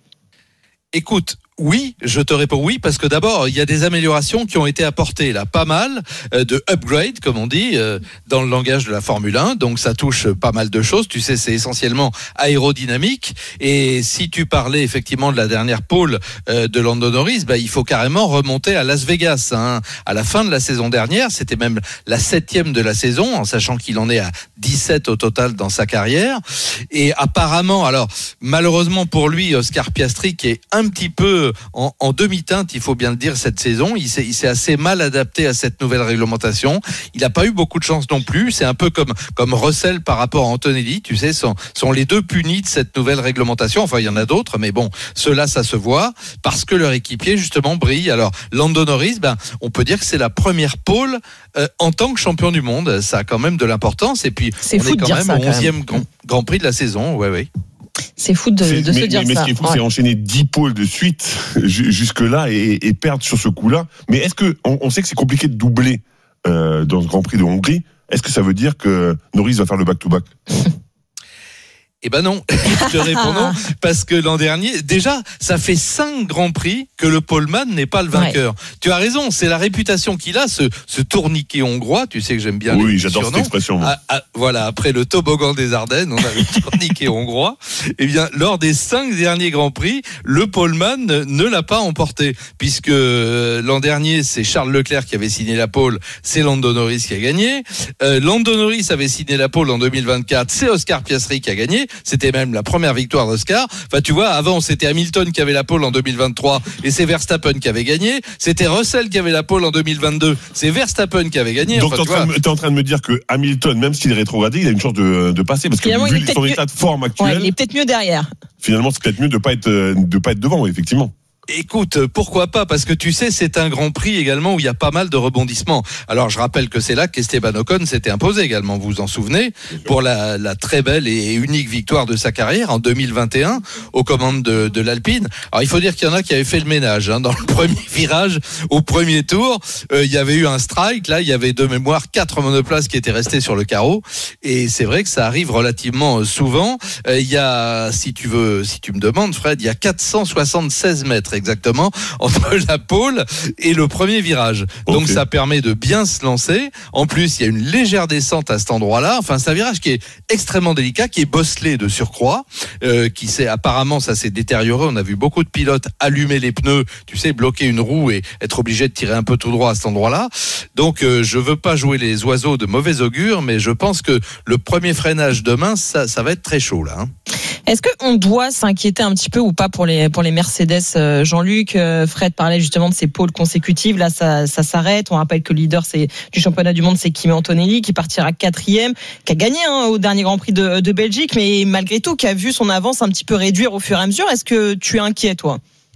Écoute, oui, je te réponds oui, parce que d'abord, il y a des améliorations qui ont été apportées là, pas mal, euh, de upgrade, comme on dit, euh, dans le langage de la Formule un, donc ça touche pas mal de choses, tu sais, c'est essentiellement aérodynamique, et si tu parlais effectivement de la dernière pole euh, de Lando Norris, bah, il faut carrément remonter à Las Vegas, hein. À la fin de la saison dernière, c'était même la septième de la saison, en sachant qu'il en est à dix-sept au total dans sa carrière, et apparemment, alors, malheureusement pour lui, Oscar Piastri, qui est un petit peu En, en demi-teinte, il faut bien le dire, cette saison. Il s'est, il s'est assez mal adapté à cette nouvelle réglementation. Il n'a pas eu beaucoup de chance non plus. C'est un peu comme, comme Russell par rapport à Antonelli. Tu sais, sont, sont les deux punis de cette nouvelle réglementation. Enfin, il y en a d'autres, mais bon, ceux-là, ça se voit parce que leur équipier, justement, brille. Alors, Lando Norris, ben, on peut dire que c'est la première pole euh, en tant que champion du monde. Ça a quand même de l'importance. Et puis, c'est on fou est quand de dire même ça, au quand onzième même. grand, grand Prix de la saison. Ouais, ouais. C'est fou de, de mais, se dire mais, mais ça. ce qui est fou, ouais. c'est enchaîner dix pôles de suite jusque-là et, et perdre sur ce coup-là. Mais est-ce que, on, on sait que c'est compliqué de doubler euh, dans ce Grand Prix de Hongrie. Est-ce que ça veut dire que Norris va faire le back-to-back? Eh ben non, je te réponds non, parce que l'an dernier, déjà, ça fait cinq grands prix que le poleman n'est pas le vainqueur. Ouais. Tu as raison, c'est la réputation qu'il a, ce, ce tourniquet hongrois. Tu sais que j'aime bien. Oui, les j'adore surnoms. cette expression. Ah, ah, voilà, après le toboggan des Ardennes, on a le tourniquet hongrois. Eh bien, lors des cinq derniers grands prix, le poleman ne l'a pas emporté, puisque euh, l'an dernier, c'est Charles Leclerc qui avait signé la pole, c'est Lando Norris qui a gagné. Euh, Lando Norris avait signé la pole en deux mille vingt-quatre, c'est Oscar Piastri qui a gagné. C'était même la première victoire d'Oscar. Enfin, tu vois, avant, c'était Hamilton qui avait la pole en deux mille vingt-trois et c'est Verstappen qui avait gagné. C'était Russell qui avait la pole en deux mille vingt-deux. C'est Verstappen qui avait gagné. Donc, enfin, tu es en train de me dire que Hamilton, même s'il est rétrogradé, il a une chance de, de passer. Parce que finalement, vu son mieux... état de forme actuel. Ouais, il est peut-être mieux derrière. Finalement, c'est peut-être mieux de ne pas être, de pas être devant, effectivement. Écoute, pourquoi pas? Parce que tu sais, c'est un Grand Prix également où il y a pas mal de rebondissements. Alors, je rappelle que c'est là qu'Esteban Ocon s'était imposé également, vous vous en souvenez, pour la, la très belle et unique victoire de sa carrière en deux mille vingt et un aux commandes de, de l'Alpine. Alors, il faut dire qu'il y en a qui avaient fait le ménage, hein. Dans le premier virage, au premier tour, euh, il y avait eu un strike. Là, il y avait de mémoire quatre monoplaces qui étaient restées sur le carreau. Et c'est vrai que ça arrive relativement souvent. Euh, il y a, si tu veux, si tu me demandes, Fred, il y a quatre cent soixante-seize mètres exactement entre la pole et le premier virage. Donc okay. Ça permet de bien se lancer. En plus, il y a une légère descente à cet endroit-là. Enfin, c'est un virage qui est extrêmement délicat, qui est bosselé de surcroît, euh, qui s'est apparemment ça s'est détérioré. On a vu beaucoup de pilotes allumer les pneus, tu sais, bloquer une roue et être obligé de tirer un peu tout droit à cet endroit-là. Donc, euh, je veux pas jouer les oiseaux de mauvais augure, mais je pense que le premier freinage demain, ça, ça va être très chaud là. Hein. Est-ce qu'on doit s'inquiéter un petit peu ou pas pour les pour les Mercedes, euh, Jean-Luc? euh, Fred parlait justement de ces pôles consécutives. Là, ça, ça s'arrête. On rappelle que le leader c'est, du championnat du monde, c'est Kimi Antonelli, qui partira quatrième, qui a gagné hein, au dernier Grand Prix de, de Belgique, mais malgré tout, qui a vu son avance un petit peu réduire au fur et à mesure. Est-ce que tu es inquiet, toi?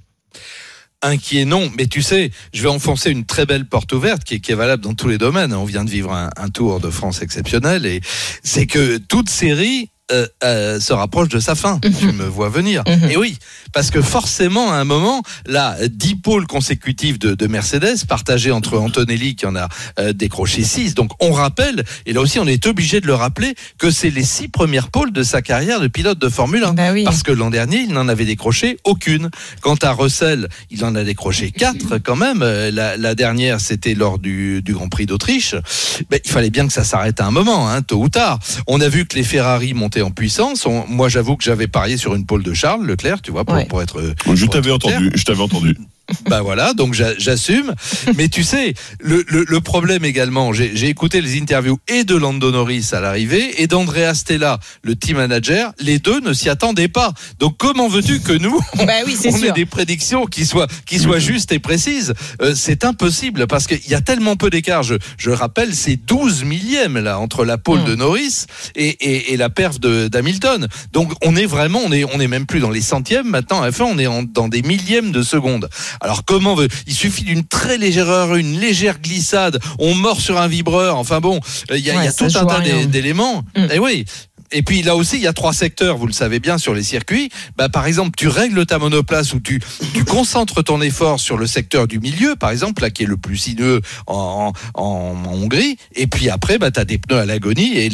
Inquiet, non, mais tu sais, je vais enfoncer une très belle porte ouverte qui est, qui est valable dans tous les domaines. On vient de vivre un, un Tour de France exceptionnel et c'est que toute série euh, euh, se rapproche de sa fin. Mm-hmm. Tu me vois venir. Mm-hmm. Et oui, parce que forcément, à un moment, là, dix pôles consécutifs de, de Mercedes, partagés entre Antonelli qui en a euh, décroché six. Donc, on rappelle, et là aussi, on est obligé de le rappeler, que c'est les six premières pôles de sa carrière de pilote de Formule un. Bah oui. Parce que l'an dernier, il n'en avait décroché aucune. Quant à Russell, il en a décroché quatre quand même. La, la dernière, c'était lors du, du Grand Prix d'Autriche. Ben, il fallait bien que ça s'arrête à un moment, hein, tôt ou tard. On a vu que les Ferrari montaient en puissance. On, moi, j'avoue que j'avais parié sur une pole de Charles Leclerc, tu vois, pour, ouais. pour être. Je pour t'avais être entendu. Je t'avais entendu. Bah voilà, donc j'assume. Mais tu sais, le, le, le problème également, j'ai, j'ai écouté les interviews et de Lando Norris à l'arrivée et d'Andrea Stella, le team manager. Les deux ne s'y attendaient pas. Donc comment veux-tu que nous, on, bah oui, on ait des prédictions qui soient, qui soient justes et précises? euh, C'est impossible parce qu'il y a tellement peu d'écart. Je, je rappelle, c'est douze millièmes là entre la pole mmh. de Norris et, et, et la perf de, d'Hamilton. Donc on est vraiment, on est, on est même plus dans les centièmes maintenant. À la fin, on est en, dans des millièmes de seconde. Alors comment veut il suffit d'une très légère erreur, une légère glissade, on mord sur un vibreur. Enfin bon, il y a, ouais, y a tout un tas d'éléments. Mm. Et oui. Et puis là aussi, il y a trois secteurs, vous le savez bien, sur les circuits. Bah, par exemple, tu règles ta monoplace ou tu, tu concentres ton effort sur le secteur du milieu, par exemple, là qui est le plus sinueux en, en, en Hongrie. Et puis après, bah, tu as des pneus à l'agonie et